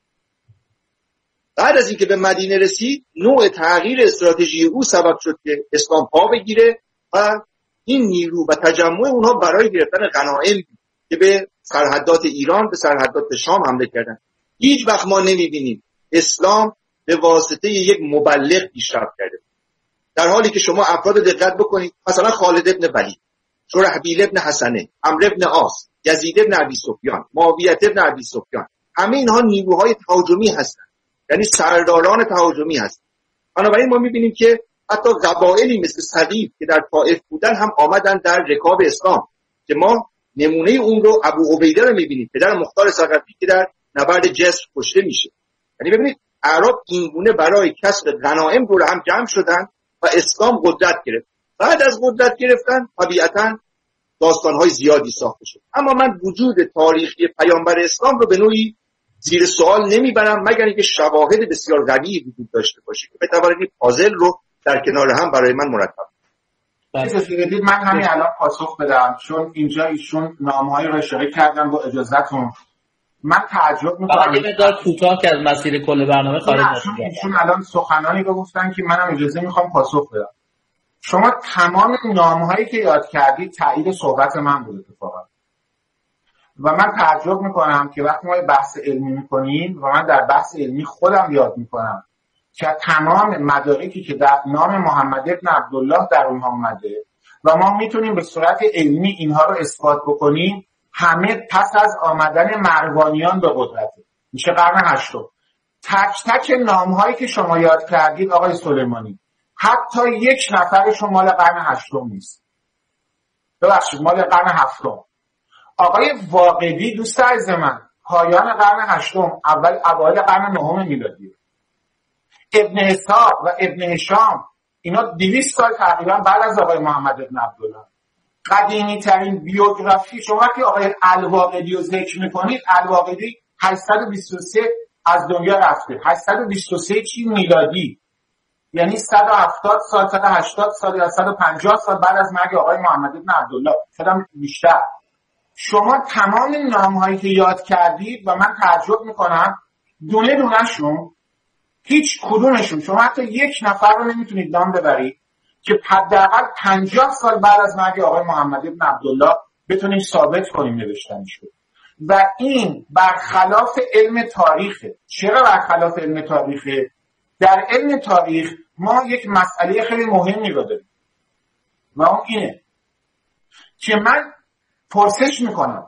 بعد از اینکه به مدینه رسید، نوع تغییر استراتژی او سبب شد که اسلام پا بگیره و این نیرو و تجمع اونها برای گرفتن غنایم که به سرحدات ایران، به سرحدات شام حمله کردن. هیچ وقت ما نمیبینیم اسلام به واسطه یک مبلغ پیشرفت کرده، در حالی که شما افراد دقت بکنید، مثلا خالد ابن ولید، شرحبیل ابن حسنه، عمرو ابن عاص، یزید ابن ابی سفیان، معاویه ابن ابی سفیان، همه اینها نیروهای تهاجمی هستند، یعنی سرداران تهاجمی هستند. بنابراین ما میبینیم که حتی قبایلی مثل ثقیف که در طائف بودن هم آمدن در رکاب اسلام، که ما نمونه اون رو ابو عبیده رو میبینیم، پدر مختار ثقفی که در نبرد جسر کشته میشه. یعنی ببینید اعراب اینگونه برای کسب غنایم دور هم جمع شدن و اسلام قدرت گرفت. بعد از قدرت گرفتن طبیعتاً داستان‌های زیادی ساخته شد. اما من وجود تاریخی پیامبر اسلام رو به نوعی زیر سوال نمیبرم، مگر اینکه شواهد بسیار قوی وجود داشته باشه که بتوانید پازل رو در کنار هم برای من مرتب. من همین الان پاسخ بدم، چون اینجا ایشون نامه‌های رو اشاره کردن با اجازهتون. من تعجب می‌کنم فقط یه مقدار کوتاه که از مسیر کل برنامه خارج نشید. ایشون الان سخنانی رو گفتن که منم اجازه میخوام پاسخ بدم. شما تمام نامه‌هایی که یاد کردید تایید صحبت من بود اتفاقا. و من تعجب میکنم که وقتی ما بحث علمی میکنیم و من در بحث علمی خودم یاد میکنم که تمام مدارکی که در نام محمد بن عبدالله در اونها اومده و ما میتونیم به صورت علمی اینها رو اثبات بکنیم، همه پس از آمدن مروانیان به قدرت میشه قرن هشتم. تک تک نامهایی که شما یاد کردید آقای سلیمانی، حتی یک نفرش مال قرن هشتم نیست، ببخشید مال قرن هفتم. آقای واقدی دوست عزیز من پایان قرن هشتم، اوایل قرن نهم میلادی. ابن اسحاق و ابن هشام اینا 200 سال تقریبا بعد از آقای محمد بن عبدالله. قدیمی ترین بیوگرافی شما که آقای الواقدی رو ذکر میکنید، الواقدی 823 از دنیا رفته. 823 چی میلادی، یعنی 170 سال، 180 سال یا 150 سال بعد از مرگ آقای محمد بن عبدالله، شدم بیشتر. شما تمام نامهایی که یاد کردید و من تعجب میکنم دونه دونهشون هیچ کدومشون شما حتی یک نفر رو نمیتونید نام ببرید که حداقل 50 سال بعد از مرگ آقای محمد بن عبدالله بتونیم ثابت کنیم نوشتنش بود. و این برخلاف علم تاریخه. چرا برخلاف علم تاریخه؟ در علم تاریخ ما یک مسئله خیلی مهمی رو داریم و اون اینه که من پرسش میکنم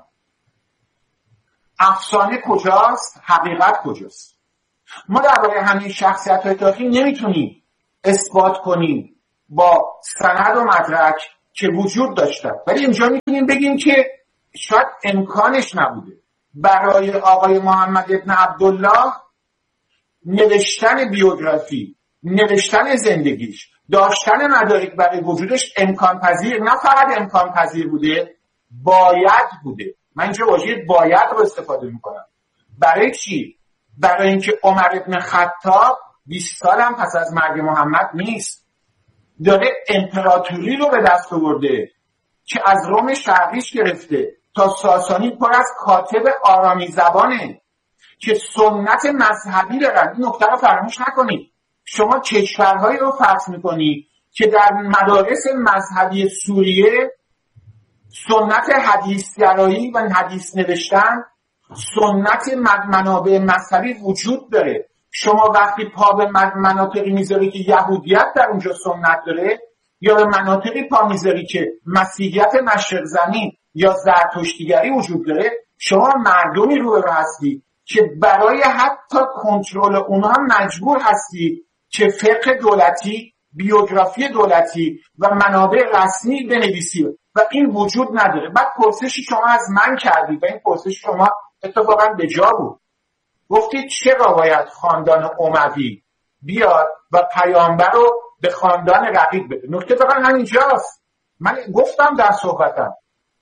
افسانه کجاست، حقیقت کجاست؟ ما درباره همین شخصیت‌های تاریخی نمیتونیم اثبات کنیم با سند و مدرک که وجود داشتن، ولی اینجا میتونیم بگیم که شاید امکانش نبوده برای آقای محمد بن عبدالله نوشتن بیوگرافی، نوشتن زندگیش، داشتن مدارک برای وجودش امکان پذیر، نه فقط امکان پذیر بوده، باید بوده. من اینجا واژه باید رو استفاده میکنم. برای چی؟ برای اینکه عمر بن خطاب 20 سال هم پس از مرگ محمد نیست، داره امپراتوری رو به دست آورده که از روم شرقیش گرفته تا ساسانی پر از کاتب آرامی زبانه که سنت مذهبی دارن. این نکته رو فراموش نکنید. شما کشورهایی رو فرض میکنید که در مدارس مذهبی سوریه سنت حدیثگرایی و حدیث نوشتن، سنت منابع مذهبی وجود داره. شما وقتی پا به مناطقی میذاری که یهودیت در اونجا سنت داره، یا به مناطقی پا میذاری که مسیحیت مشرق زمین یا زرتشتیگری وجود داره، شما مردمی رو هستی که برای حتی کنترل اونها مجبور هستی که فقه دولتی، بیوگرافی دولتی و منابع رسمی بنویسی و این وجود نداره. بعد پرسشی شما از من کردید و این پرسش شما اتفاقا به جا بود. گفتید چرا باید خاندان اموی بیاد و پیامبر رو به خاندان رقیب بده؟ نکته فقط همینجاست. من گفتم در صحبتم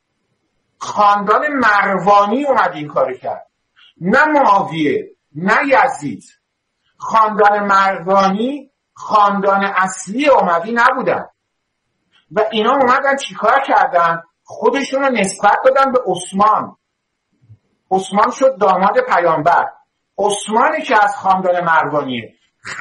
خاندان مروانی اومد این کار کرد، نه معاویه نه یزید. خاندان مروانی خاندان اصلی اموی نبودن و اینا اومدن چیکار کردن؟ خودشون رو نسبت دادن به عثمان. عثمان شد داماد پیامبر. عثمانی که از خاندان مروانیه.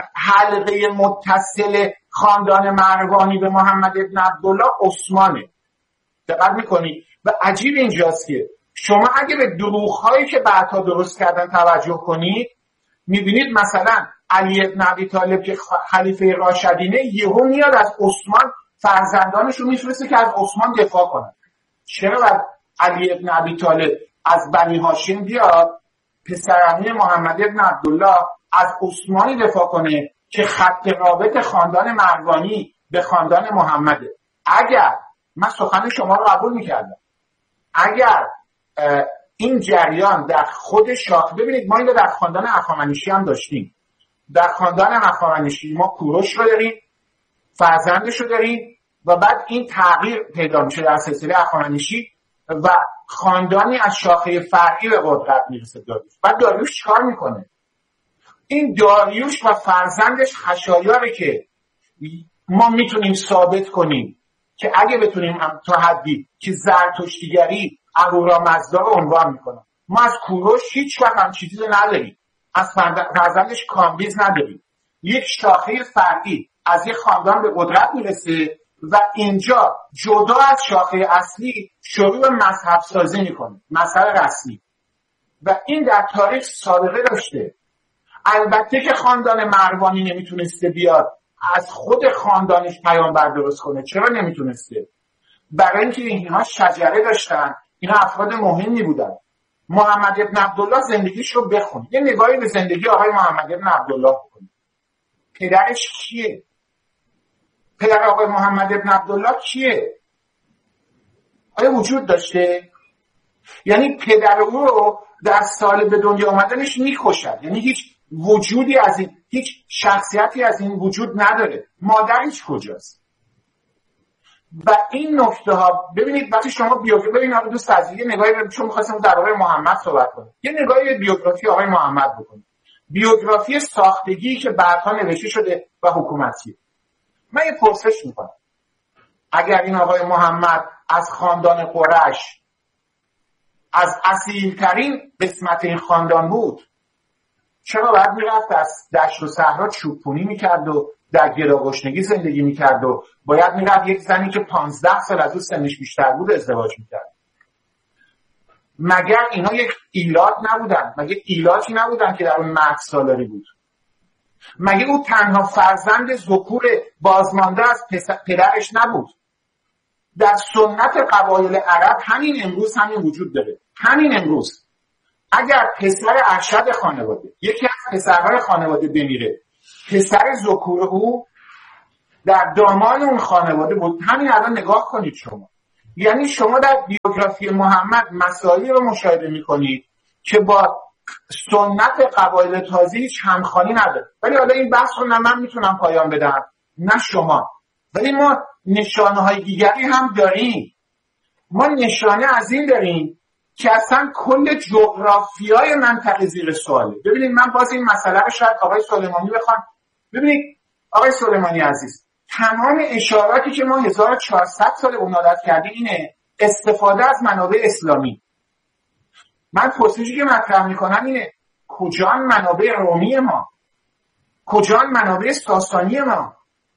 حلقه متصل خاندان مروانی به محمد ابن عبدالله عثمانه. دقت میکنی؟ و عجیب اینجاست که شما اگه به دروغ‌هایی که بعدها درست کردن توجه کنید، میبینید مثلا علی ابن ابی طالب که خلیفه راشدینه یهو میاد از عثمان فرزندانش رو میفرسته که از عثمان دفاع کنن. چرا باید علی ابن ابی طالب از بنی هاشم بیاد پسرعموی محمد ابن عبدالله از عثمانی دفاع کنه که خط رابط خاندان مروانی به خاندان محمده؟ اگر من سخن شما رو قبول میکردم، اگر این جریان در خود شاخ، ببینید ما این رو در خاندان هخامنشی هم داشتیم. در خاندان هخامنشی ما کوروش رو داریم، فرزندش رو داریم و بعد این تغییر پیدا میشه در سلسله هخامنشی و خاندانی از شاخه فرعی به قدرت میرسه داریوش. بعد داریوش چیکار میکنه؟ این داریوش و فرزندش خشایاره که ما میتونیم ثابت کنیم که اگه بتونیم تا حدی که زرتشتیگری اهورامزدا رو عنوان میکنه. ما از کوروش هیچ وقت هم چیزی نداریم، از فرزندش کامبیز نداریم. یک شاخه فرعی از یک خاندان به قدرت میرسه و اینجا جدا از شاخه اصلی شروع به مذهب سازی میکنه، مذهب رسمی. و این در تاریخ سابقه داشته. البته که خاندان مروانی نمیتونسته بیاد از خود خاندانش پیامبر درست کنه. چرا نمیتونسته؟ برای اینکه اینها شجره داشتن، اینا افراد مهمی بودن. محمد ابن عبدالله زندگیش رو بخونید، یه نگاهی به زندگی آقای محمد ابن عبدالله بکنید. پدرش کیه؟ پدر آقای محمد ابن عبدالله کیه؟ آیا وجود داشته؟ یعنی پدر او رو در سال به دنیا آمدنش میکشد. یعنی هیچ وجودی از این، هیچ شخصیتی از این وجود نداره. مادرش کجاست؟ و این نکته ها ببینید وقتی شما بیوگرافی، ببینید دوست عزیز، یه نگاهی چون می‌خواستم درباره محمد صحبت کنم، یه نگاهی به بیوگرافی آقای محمد بکنید. بیوگرافی ساختگی که بعدها نوشته شده و حکومتی. من یه پرسش میکنم، اگر این آقای محمد از خاندان قریش، از اصیلترین قسمت این خاندان بود، چرا باید میرفت از دشت و صحرا چوب‌پونی میکرد و در گداگشنگی زندگی میکرد و باید میرفت یک زنی که 15 سال از او سنش بیشتر بود ازدواج میکرد؟ مگر اینا یک ایلات نبودن؟ مگه ایلاتی نبودن که در اون مرد سالاری بود؟ مگه او تنها فرزند ذکور بازمانده از پدرش نبود؟ در سنت قبایل عرب همین امروز همین وجود داره. همین امروز اگر پسر ارشد خانواده، یکی از پسرهای خانواده بمیره، پسر ذکور او در دامان اون خانواده بود. همین الان نگاه کنید شما. یعنی شما در بیوگرافی محمد مسائلی رو مشاهده میکنید که با سنت قبایل تازی هیچ همخوانی نداره. ولی حالا این بحث رو نه من میتونم پایان بدم نه شما، ولی ما نشانه های دیگری هم داریم. ما نشانه از این داریم که اصلا کل جغرافیای منطقه زیر سواله. ببینید من باز این مسئله رو شاید آقای سلیمانی بخوام. ببینید آقای سلیمانی عزیز، تمام اشاراتی که ما 1400 سال عمادت کردیم اینه استفاده از منابع اسلامی. من پرسشی که مطرح میکنم اینه کجان منابع رومی ما؟ کجان منابع ساسانی ما؟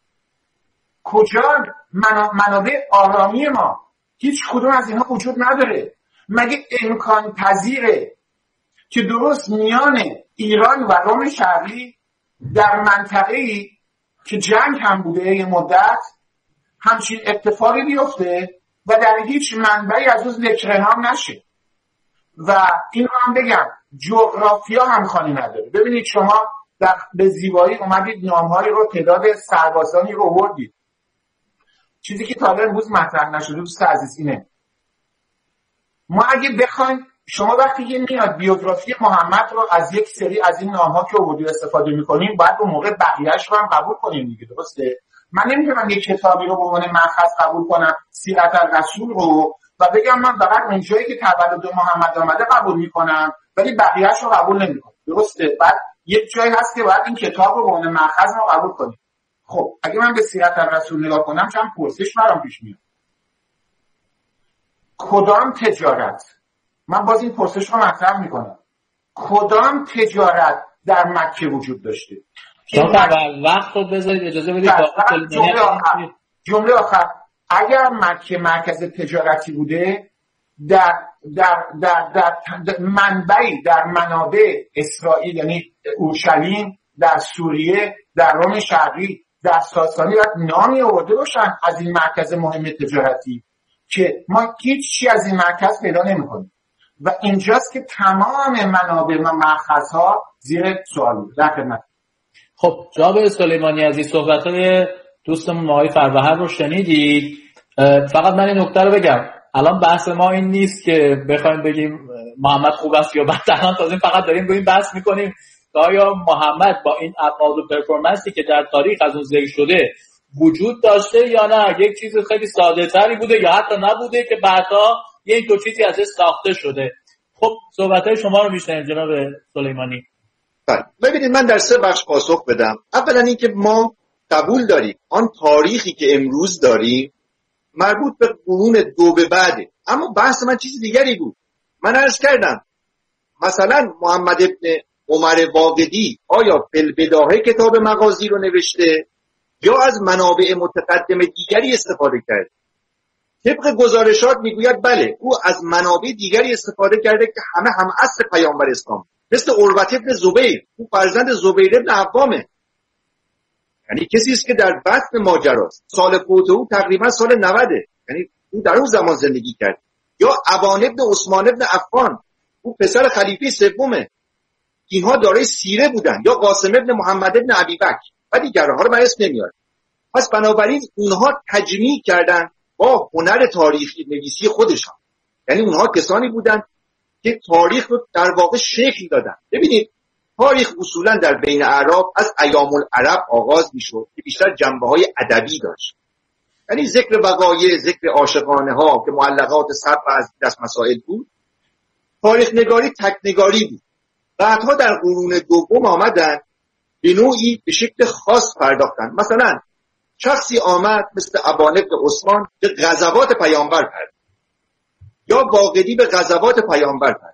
کجان منابع آرامی ما؟ هیچ کدوم از اینها وجود نداره. مگه امکان پذیره که درست میان ایران و روم شرقی در منطقه‌ای که جنگ هم بوده یه مدت همچین اتفاقی بیفته و در هیچ منبعی از اون ذکر نام نشه؟ و این رو هم بگم جغرافیا هم خانی نداره. ببینید شما به زیبایی اومدید نامهایی رو، تعداد سربازانی رو آوردید. چیزی که تا الان امروز مطرح نشده دوست عزیز اینه، ما اگه بخوایم، شما وقتی که میاد بیوگرافی محمد رو از یک سری از این نام‌ها که آوردید استفاده می‌کنیم، باید اون موقع بقیه‌اش رو هم قبول کنیم دیگه، درسته؟ من نمی‌تونم یک کتابی رو به عنوان مأخذ قبول کنم، سیرت الرسول رو، و بگم من فقط اون جایی که تولد محمد آمده قبول می‌کنم ولی بقیه‌اش رو قبول نمی‌کنم، درسته؟ بعد یک جایی هست که باید این کتاب رو به عنوان مأخذ ما قبول کنیم. خب اگه من به سیرت الرسول نگاه کنم چند پرسش برام پیش میاد. کدام تجارت، من باز این پرسش رو مطرح میکنم، کدام تجارت در مکه وجود داشته؟ وقت رو بذارید اجازه بدید جمله آخر، اگر مکه مرکز تجارتی بوده، در منبعی، در منابع اسرائیل یعنی اورشلیم، در سوریه، در روم شرقی، در ساسانی نامی آورده باشن از این مرکز مهم تجارتی که ما هیچ چی از این مرکز پیدا نمی‌کنیم و اینجاست که تمام منابع و مأخذها زیر سوال بود. در خدمت. خب جناب سلیمانی عزیز، صحبت‌های دوستمون آقای فروهر رو شنیدید. فقط من این نکته رو بگم، الان بحث ما این نیست که بخوایم بگیم محمد خوب است یا بد. الان تازه فقط داریم روی این بحث می‌کنیم که آیا محمد با این ابعاد و پرفورمنسی که در تاریخ از اون ذکر شده وجود داشته یا نه، یک چیز خیلی ساده تری بوده یا حتی نبوده که بعدا یک دو چیزی ازش ساخته شده. خب صحبت‌های شما رو میشنویم جناب سلیمانی. بله، ببینید من در 3 بخش پاسخ بدم. اولا اینکه ما قبول داریم آن تاریخی که امروز داریم مربوط به قرون 2 به بعده، اما بحث من چیز دیگری بود. من عرض کردم مثلا محمد ابن عمر واقدی آیا فی‌البداهه کتاب مغازی رو نوشته یا از منابع متقدم دیگری استفاده کرده؟ طبق گزارشات میگوید بله، او از منابع دیگری استفاده کرده که همه هم عصر پیامبر اسلام، مثل عروة ابن زبیر، او فرزند زبیر ابن عوامه، یعنی کسی است که در بطن ماجراست. سال فوت او تقریبا سال 90، یعنی او در اون زمان زندگی کرد. یا ابان ابن عثمان ابن عفان، او پسر خلیفه سومه. اینها دارای سیره بودن. یا قاسم ابن محمد ابن ابی بکر و دیگرها رو من اسم نمیارم. پس بنابراین اونها تجمیع کردن با هنر تاریخی نویسی خودشان، یعنی اونها کسانی بودن که تاریخ رو در واقع شکل دادن. ببینید تاریخ اصولا در بین اعراب از ایام العرب آغاز میشد که بیشتر جنبه‌های ادبی داشت، یعنی ذکر وقایع، ذکر عاشقانه ها که معلقات سبع از دست مسائل بود. تاریخ نگاری تک نگاری بود. بعدها در قرون دوم آمدن به نوعی به شکل خاص پرداختن. مثلا شخصی آمد مثل ابان ابن عثمان به غزوات پیامبر پرداخت، یا واقدی به غزوات پیامبر پرداخت.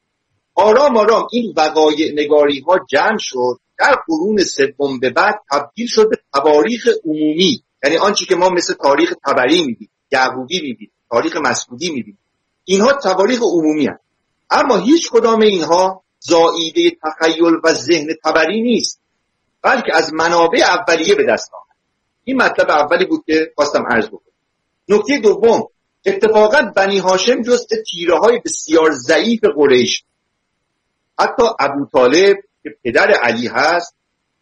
آرام آرام این وقایع نگاری ها جمع شد، در قرون سوم به بعد تبدیل شد به تواریخ عمومی، یعنی آنچه که ما مثل تاریخ طبری می‌بینیم، یعقوبی می‌بینیم، تاریخ مسعودی می‌بینیم، اینها تواریخ عمومی هستند. اما هیچ کدام اینها زائیده تخیل و ذهن طبری نیست، بلکه از منابع اولیه به دست آمد. این مطلب اولی بود که خواستم عرض بکنم. نکته دوم، اتفاقا بنی هاشم جزء تیره‌های بسیار ضعیف قریش، حتی ابو طالب که پدر علی هست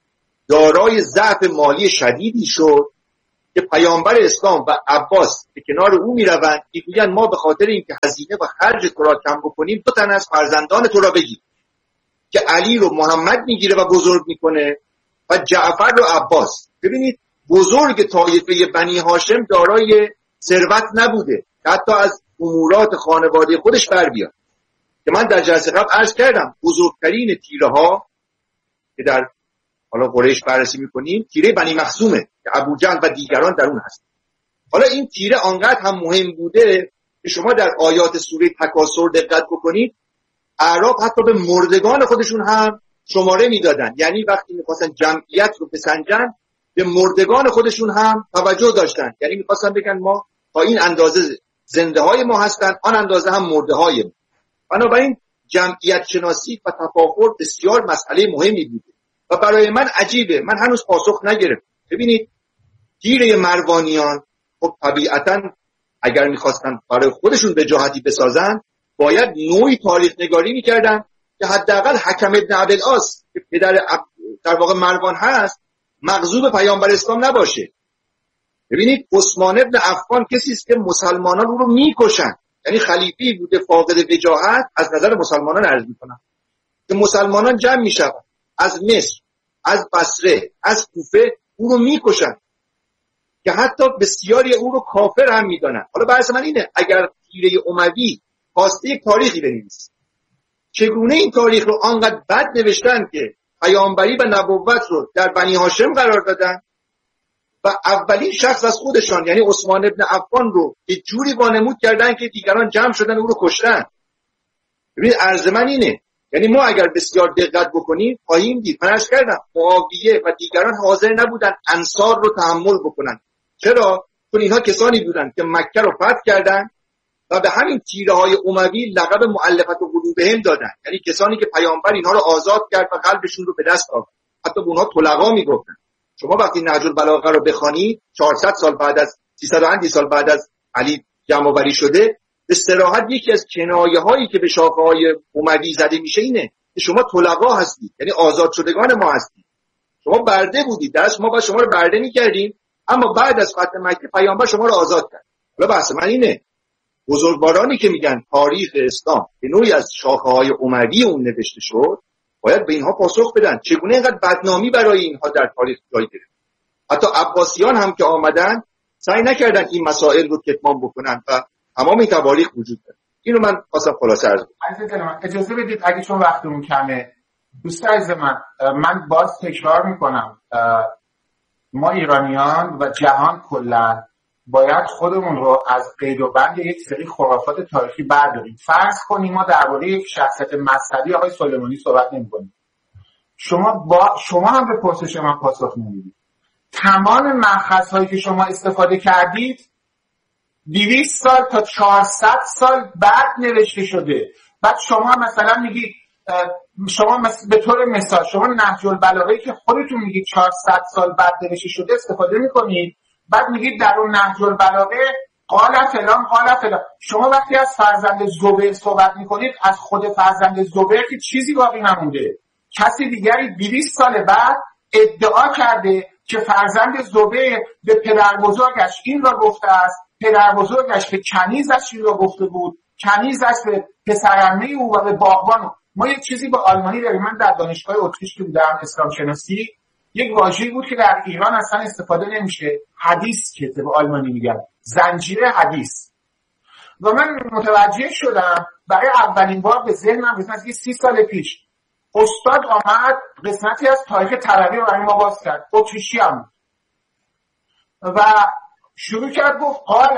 دارای ضعف مالی شدیدی شد که پیامبر اسلام و عباس که کنار او میروند میگویند ما به خاطر اینکه هزینه و خرج تو را کم بکنیم 2 تن از فرزندان تو را بگیر، که علی رو محمد میگیره و بزرگ میکنه و جعفر رو عباس. ببینید بزرگ طایفه بنی هاشم دارای ثروت نبوده که حتی از امورات خانواده خودش بر بیاد، که من در جلسه قبل عرض کردم بزرگترین تیره ها که در حالا قریش بررسی میکنیم تیره بنی مخزومه که ابوجهل و دیگران در اون هست. حالا این تیره آنقدر هم مهم بوده که شما در آیات سوره تکاثر دقت بکنید، اعراب حتی به مردگان خودشون هم شماره میدادن، یعنی وقتی میخواستن جمعیت رو بسنجن به مردگان خودشون هم توجه داشتن، یعنی میخواستن بگن ما تا این اندازه زنده های ما هستن، آن اندازه هم مرده های ما. بنابراین جمعیت شناسی و تفاخر بسیار مسئله مهمی بوده و برای من عجیبه، من هنوز پاسخ نگرفتم. ببینید تیره مروانیان خب طبیعتاً اگر میخواستن برای خودشون وجاهتی بسازن باید نوعی تاریخ نگاری میکردن که حداقل حکم ابن ابوالعاص که پدر در واقع مروان هست مغضوب پیامبر اسلام نباشه. ببینید عثمان ابن عفان کسی است که مسلمانان رو میکشن، یعنی خلیفه‌ای بوده فاقد وجاهت از نظر مسلمانان عرض میکنم که مسلمانان جمع میشن از مصر، از بصره، از کوفه او رو میکشن که حتی بسیاری او رو کافر هم میدانن. حالا بحث من اینه اگر تیره اموی خواسته یک تاریخی بنویسه چگونه این تاریخ رو آنقدر بد نوشتن که پیامبری و نبوت رو در بنی هاشم قرار دادن و اولین شخص از خودشان یعنی عثمان ابن عفان رو یه جوری وانمود کردن که دیگران جمع شدن او رو کشتن. ببینید عرض من اینه، یعنی ما اگر بسیار دقت بکنیم خواهیم دید من عرض کردم معاویه و دیگران حاضر نبودن انصار رو تحمل بکنن. چرا؟ چون اینها کسانی بودن که مکه رو فتح کردن و به همین تیره های اموی لقب مؤلفت و قلوبهم دادن، یعنی کسانی که پیامبر اینها رو آزاد کرد و قلبشون رو به دست آورد. حتی به اونها طلقا میگفتن. شما وقتی نهج البلاغه رو بخوانی 400 سال بعد از 300 سال بعد از علی جمع‌آوری شده، به صراحت یکی از کنایه‌هایی که به شاخه‌های اموی زده میشه اینه که شما طلقا هستید، یعنی آزاد شدگان ما هستید. شما برده بودید، درست ما با شما رو برده می‌کردیم، اما بعد از فتح مکه پیامبر شما رو آزاد کرد. حالا بحث من اینه بزرگوارانی که میگن تاریخ اسلام به نوعی از شاخه‌های اموی اون نوشته شد باید به اینها پاسخ بدن چگونه اینقدر بدنامی برای اینها در تاریخ جای گرفت. حتی عباسیان هم که آمدن سعی نکردن این مسائل رو کتمان بکنن و تمام این تواریخ وجود داره. اینو من خواستم خلاصه عرض کنم. اجازه بدید اگه چون وقتمون کمه دوست عزیز من باز تکرار میکنم ما ایرانیان و جهان کلا باید خودمون رو از قید و بند یک سری خرافات تاریخی برداریم. فرض کنیم ما درباره یک شخصیت مذهبی آقای سلیمانی صحبت نمی‌کنیم. شما هم به پرسش من پاسخ نمیدید. تمام مأخذهایی که شما استفاده کردید 200 سال تا 400 سال بعد نوشته شده. بعد شما مثلا میگید شما به طور مثال شما نهج البلاغه‌ای که خودتون میگید 400 سال بعد نوشته شده استفاده می‌کنید، بعد میگید در اون نهج البلاغه قال فلان. شما وقتی از فرزند زبیر صحبت میکنید از خود فرزند زبیر که چیزی باقی نمونده. کسی دیگری 200 سال بعد ادعا کرده که فرزند زبیر به پدر بزرگش این را گفته است، پدر بزرگش به کنیزش این را گفته بود، کنیزش به پسرعمه او و به باغبان. ما یک چیزی با آلمانی داریم. من در دانشگاه اتریش که بودم اسلام شناسی یک واژه‌ای بود که در ایران اصلا استفاده نمیشه، حدیث که به آلمانی میگن زنجیره حدیث. و من متوجه شدم برای اولین بار به ذهنم قسمتی 30 سال پیش استاد آمد قسمتی از تاریخ تبری رو برای ما باز کرد، اتریشی هم، و شروع کرد گفت قال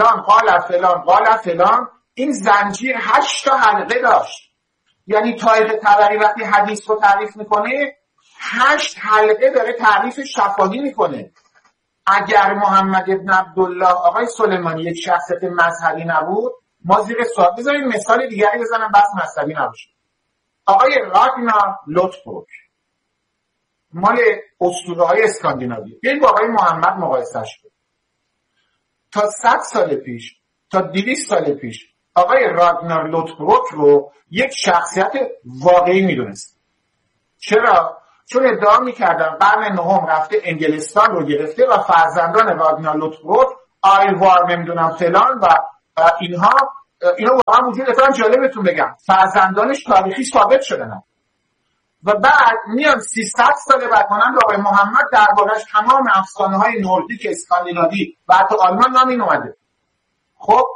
فلان. این زنجیر 8 تا حلقه داشت. یعنی تاریخ تبری وقتی حدیث رو تعریف میکنه 8 حلقه داره تعریف شفاهی میکنه. اگر محمد ابن عبدالله آقای سلیمانی یک شخصیت مذهبی نبود ما زیر سوال. بذارید مثال دیگری بزنم بس مذهبی نباشه. آقای راگنار لوتبروک مال اسطوره‌های اسکاندیناوی، بیاین با آقای محمد مقایسه‌اش کنید. تا 100 سال پیش تا 200 سال پیش آقای راگنار لوتبروک رو یک شخصیت واقعی میدونست. چرا؟ چون ادعا میکردن قرن نهم رفته انگلستان رو گرفته و فرزندان راگنار لوتبروک آیلوار نمیدونم فلان و اینا واقعا وجود دارن. جالبتون بگم فرزندانش تاریخی ثابت شدن و بعد میان 300 سال بعد مانند آقای محمد دربارش تمام افسانه‌های نوردیک اسکاندیناوی و حتی آلمان نامین اومده. خب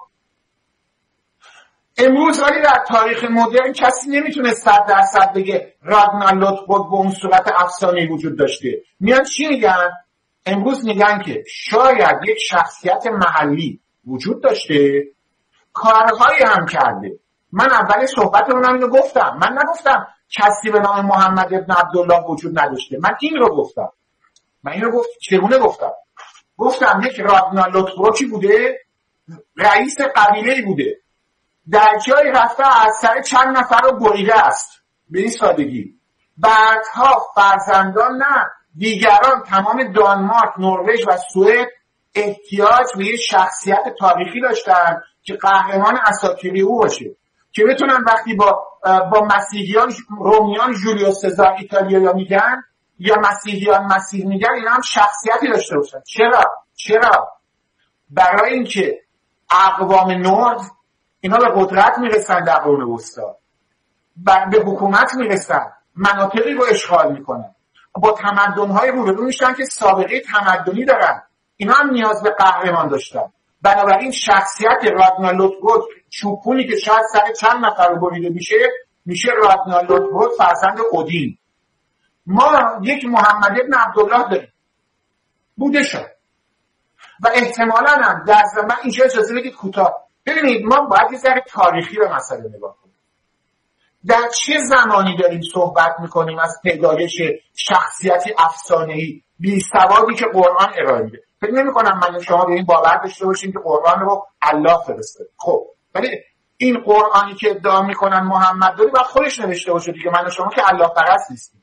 امروز ولی در تاریخ مدرن کسی نمیتونه 100% بگه راگنار لوتبروک به اون صورت افسانه‌ای وجود داشته. میان چی میگن؟ امروز میگن که شاید یک شخصیت محلی وجود داشته، کارهایی هم کرده. من اول صحبتمون اینو گفتم. من نگفتم کسی به نام محمد ابن عبدالله وجود نداشته. من این رو گفتم. چگونه گفتم؟ گفتم یک راگنار لوتبروکی بوده، رئیس قبیله‌ای بوده، در جایی رفته از سر چند نفر رو بریده است به این سادگی. بعدها فرزندان نه دیگران تمام دانمارک، نروژ و سوئد احتیاج به یه شخصیت تاریخی داشتن که قهرمان اساطیری او باشه. که بتونن وقتی با مسیحیان رومیان جولیوس سزار ایتالیایی میگن یا مسیحیان مسیح میگن، اینا هم شخصیتی داشته باشن. چرا؟ برای اینکه اقوام نورد اینا به قدرت میرسن در قرون وسطا، به حکومت میرسن، مناطقی رو اشغال میکنن، با تمدن‌های روبرو میشن که سابقه تمدنی دارن. اینا هم نیاز به قهرمان داشتن. بنابراین شخصیت راگنار لوتبرگ، چوپونی که شاید سر چند نفر رو بریده میشه راگنار لوتبرگ فرزند اودین. ما یک محمد ابن عبدالله داریم، بوده شد و احتمالاً هم در زمان اینجا اجازه بدید کوتاه ببینید، ما باید یه ذره تاریخی به مسئله نگاه کنیم. در چه زمانی داریم صحبت میکنیم از پیدایش شخصیتی افسانه‌ای بی سوادی که قرآن ارائه میده؟ فکر نمی‌کنم من شما به این باور داشته باشیم که قرآن رو الله فرستاده. خب ولی این قرآنی که ادعا میکنن محمد داره باید خودش نوشته باشه دیگه. من و شما که الله پرست نیستیم.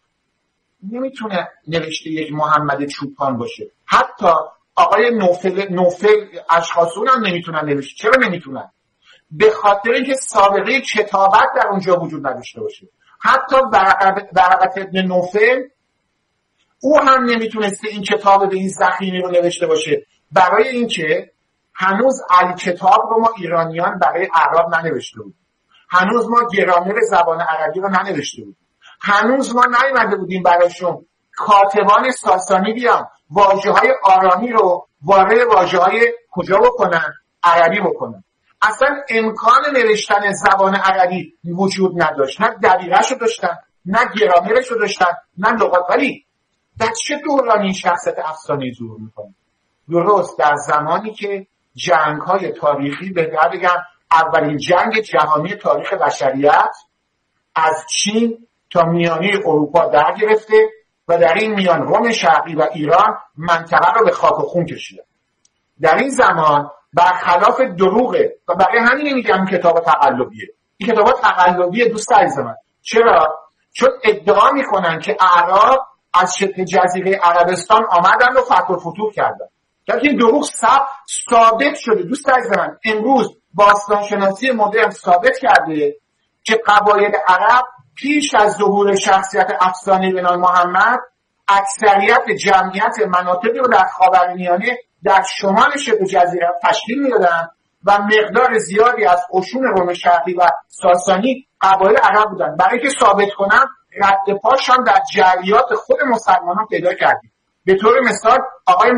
نمیتونه نوشته یک محمد چوپان باشه. حتی آقای نوفل اشخاصون هم نمیتونن نوشته. چرا نمیتونن؟ به خاطر اینکه سابقه کتابت در اونجا وجود نداشته باشه. حتی ورقت ابن نوفل او هم نمیتونسته این کتاب به این ضخیمی رو نوشته باشه، برای اینکه هنوز الکتاب رو ما ایرانیان برای اعراب ننوشته بودیم، هنوز ما گرامر زبان عربی رو ننوشته بودیم، هنوز ما نیامده بودیم براشون کاتبان ساسانی بیان واژه‌های آرامی رو وارد واژه‌های کجا بکنن؟ عربی بکنن. اصلا امکان نوشتن زبان عربی وجود نداشت. نه دقیقه‌شو داشتن، نه گرامرشو داشتن، نه لغات. ولی در چه دورانی این شخصیت افسانه‌ای ظهور میکنه؟ درست در زمانی که جنگ‌های تاریخی، بهتر بگم اولین جنگ جهانی تاریخ بشریت از چین تا میانه اروپا در گرفته و در این میان روم شرقی و ایران منطقه رو به خاک و خون کشیدن. در این زمان برخلاف دروغه و برای همین میگم کتاب تقلبیه. این کتاب تقلبیه دوست عزیز من. چرا؟ چون ادعا میکنن که اعراب از شبه جزیره عربستان آمدن و فتح و فتوح کردن. در این دروغ ثابت شده دوست عزیز من. امروز باستانشناسی مدرن ثابت کرده که قبایل عرب پیش از ظهور شخصیت افسانه‌ای به نام محمد اکثریت جمعیت مناطقی رو در خاورمیانه در شمال شبه جزیره تشکیل میدادن و مقدار زیادی از قشون روم شرقی و ساسانی قبایل عرب بودن. برای که ثابت کنم رد پاش هم در جریات خود مسلمانان پیدا کردیم. به طور مثال آقای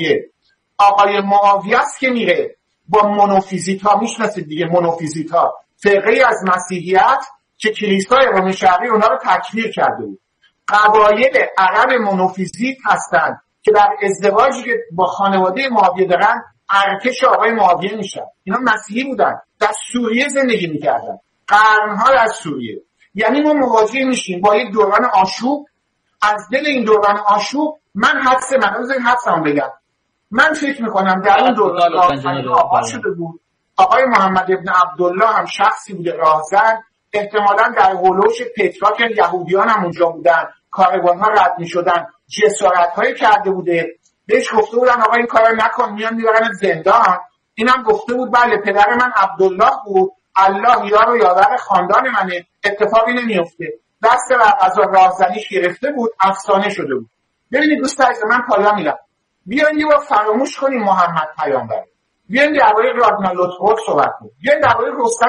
معاویه است که میره با مونوفیزیت ها، میشناسید دیگه، مونوفیزیت ها فرقه از مسیحیت که کلیسای روم شرقی اونا رو تکفیر کرده بود. قبایل عرب مونوفیزیت هستند که در ازدواجی که با خانواده معاویه دارن ارتش آقای معاویه میشن. اینا مسیحی بودن، در سوریه زندگی میکردن، قرنها در سوریه. یعنی ما مواجه میشیم با یک دوران آشوب. از دل این دوران آشوب من حدسم بگم، من فکر میکنم در اون دوران آغاز شده بود. آقای محمد ابن عبدالله هم شخصی بوده راهزن، احتمالاً در هولوش پترا که یهودیان هم اونجا بودن، کاروان‌ها رد می‌شدن، جسارت‌هایی کرده بوده. بهش گفته بودن آقا این کارو نکن، میان میبرن زندان. اینم گفته بود بله پدر من عبدالله بود، الله یار و یاور خاندان منه، اتفاقی نمیفته. دست بر قضا راهزنیش گرفته بود، افسانه شده بود. ببینید دوست عزیز من پایان میدم. بیاین یه بار فراموش کنیم محمد پیامبر. بیاین درباره راگنار لوتبرگ صحبت کنیم. بیاین درباره رستم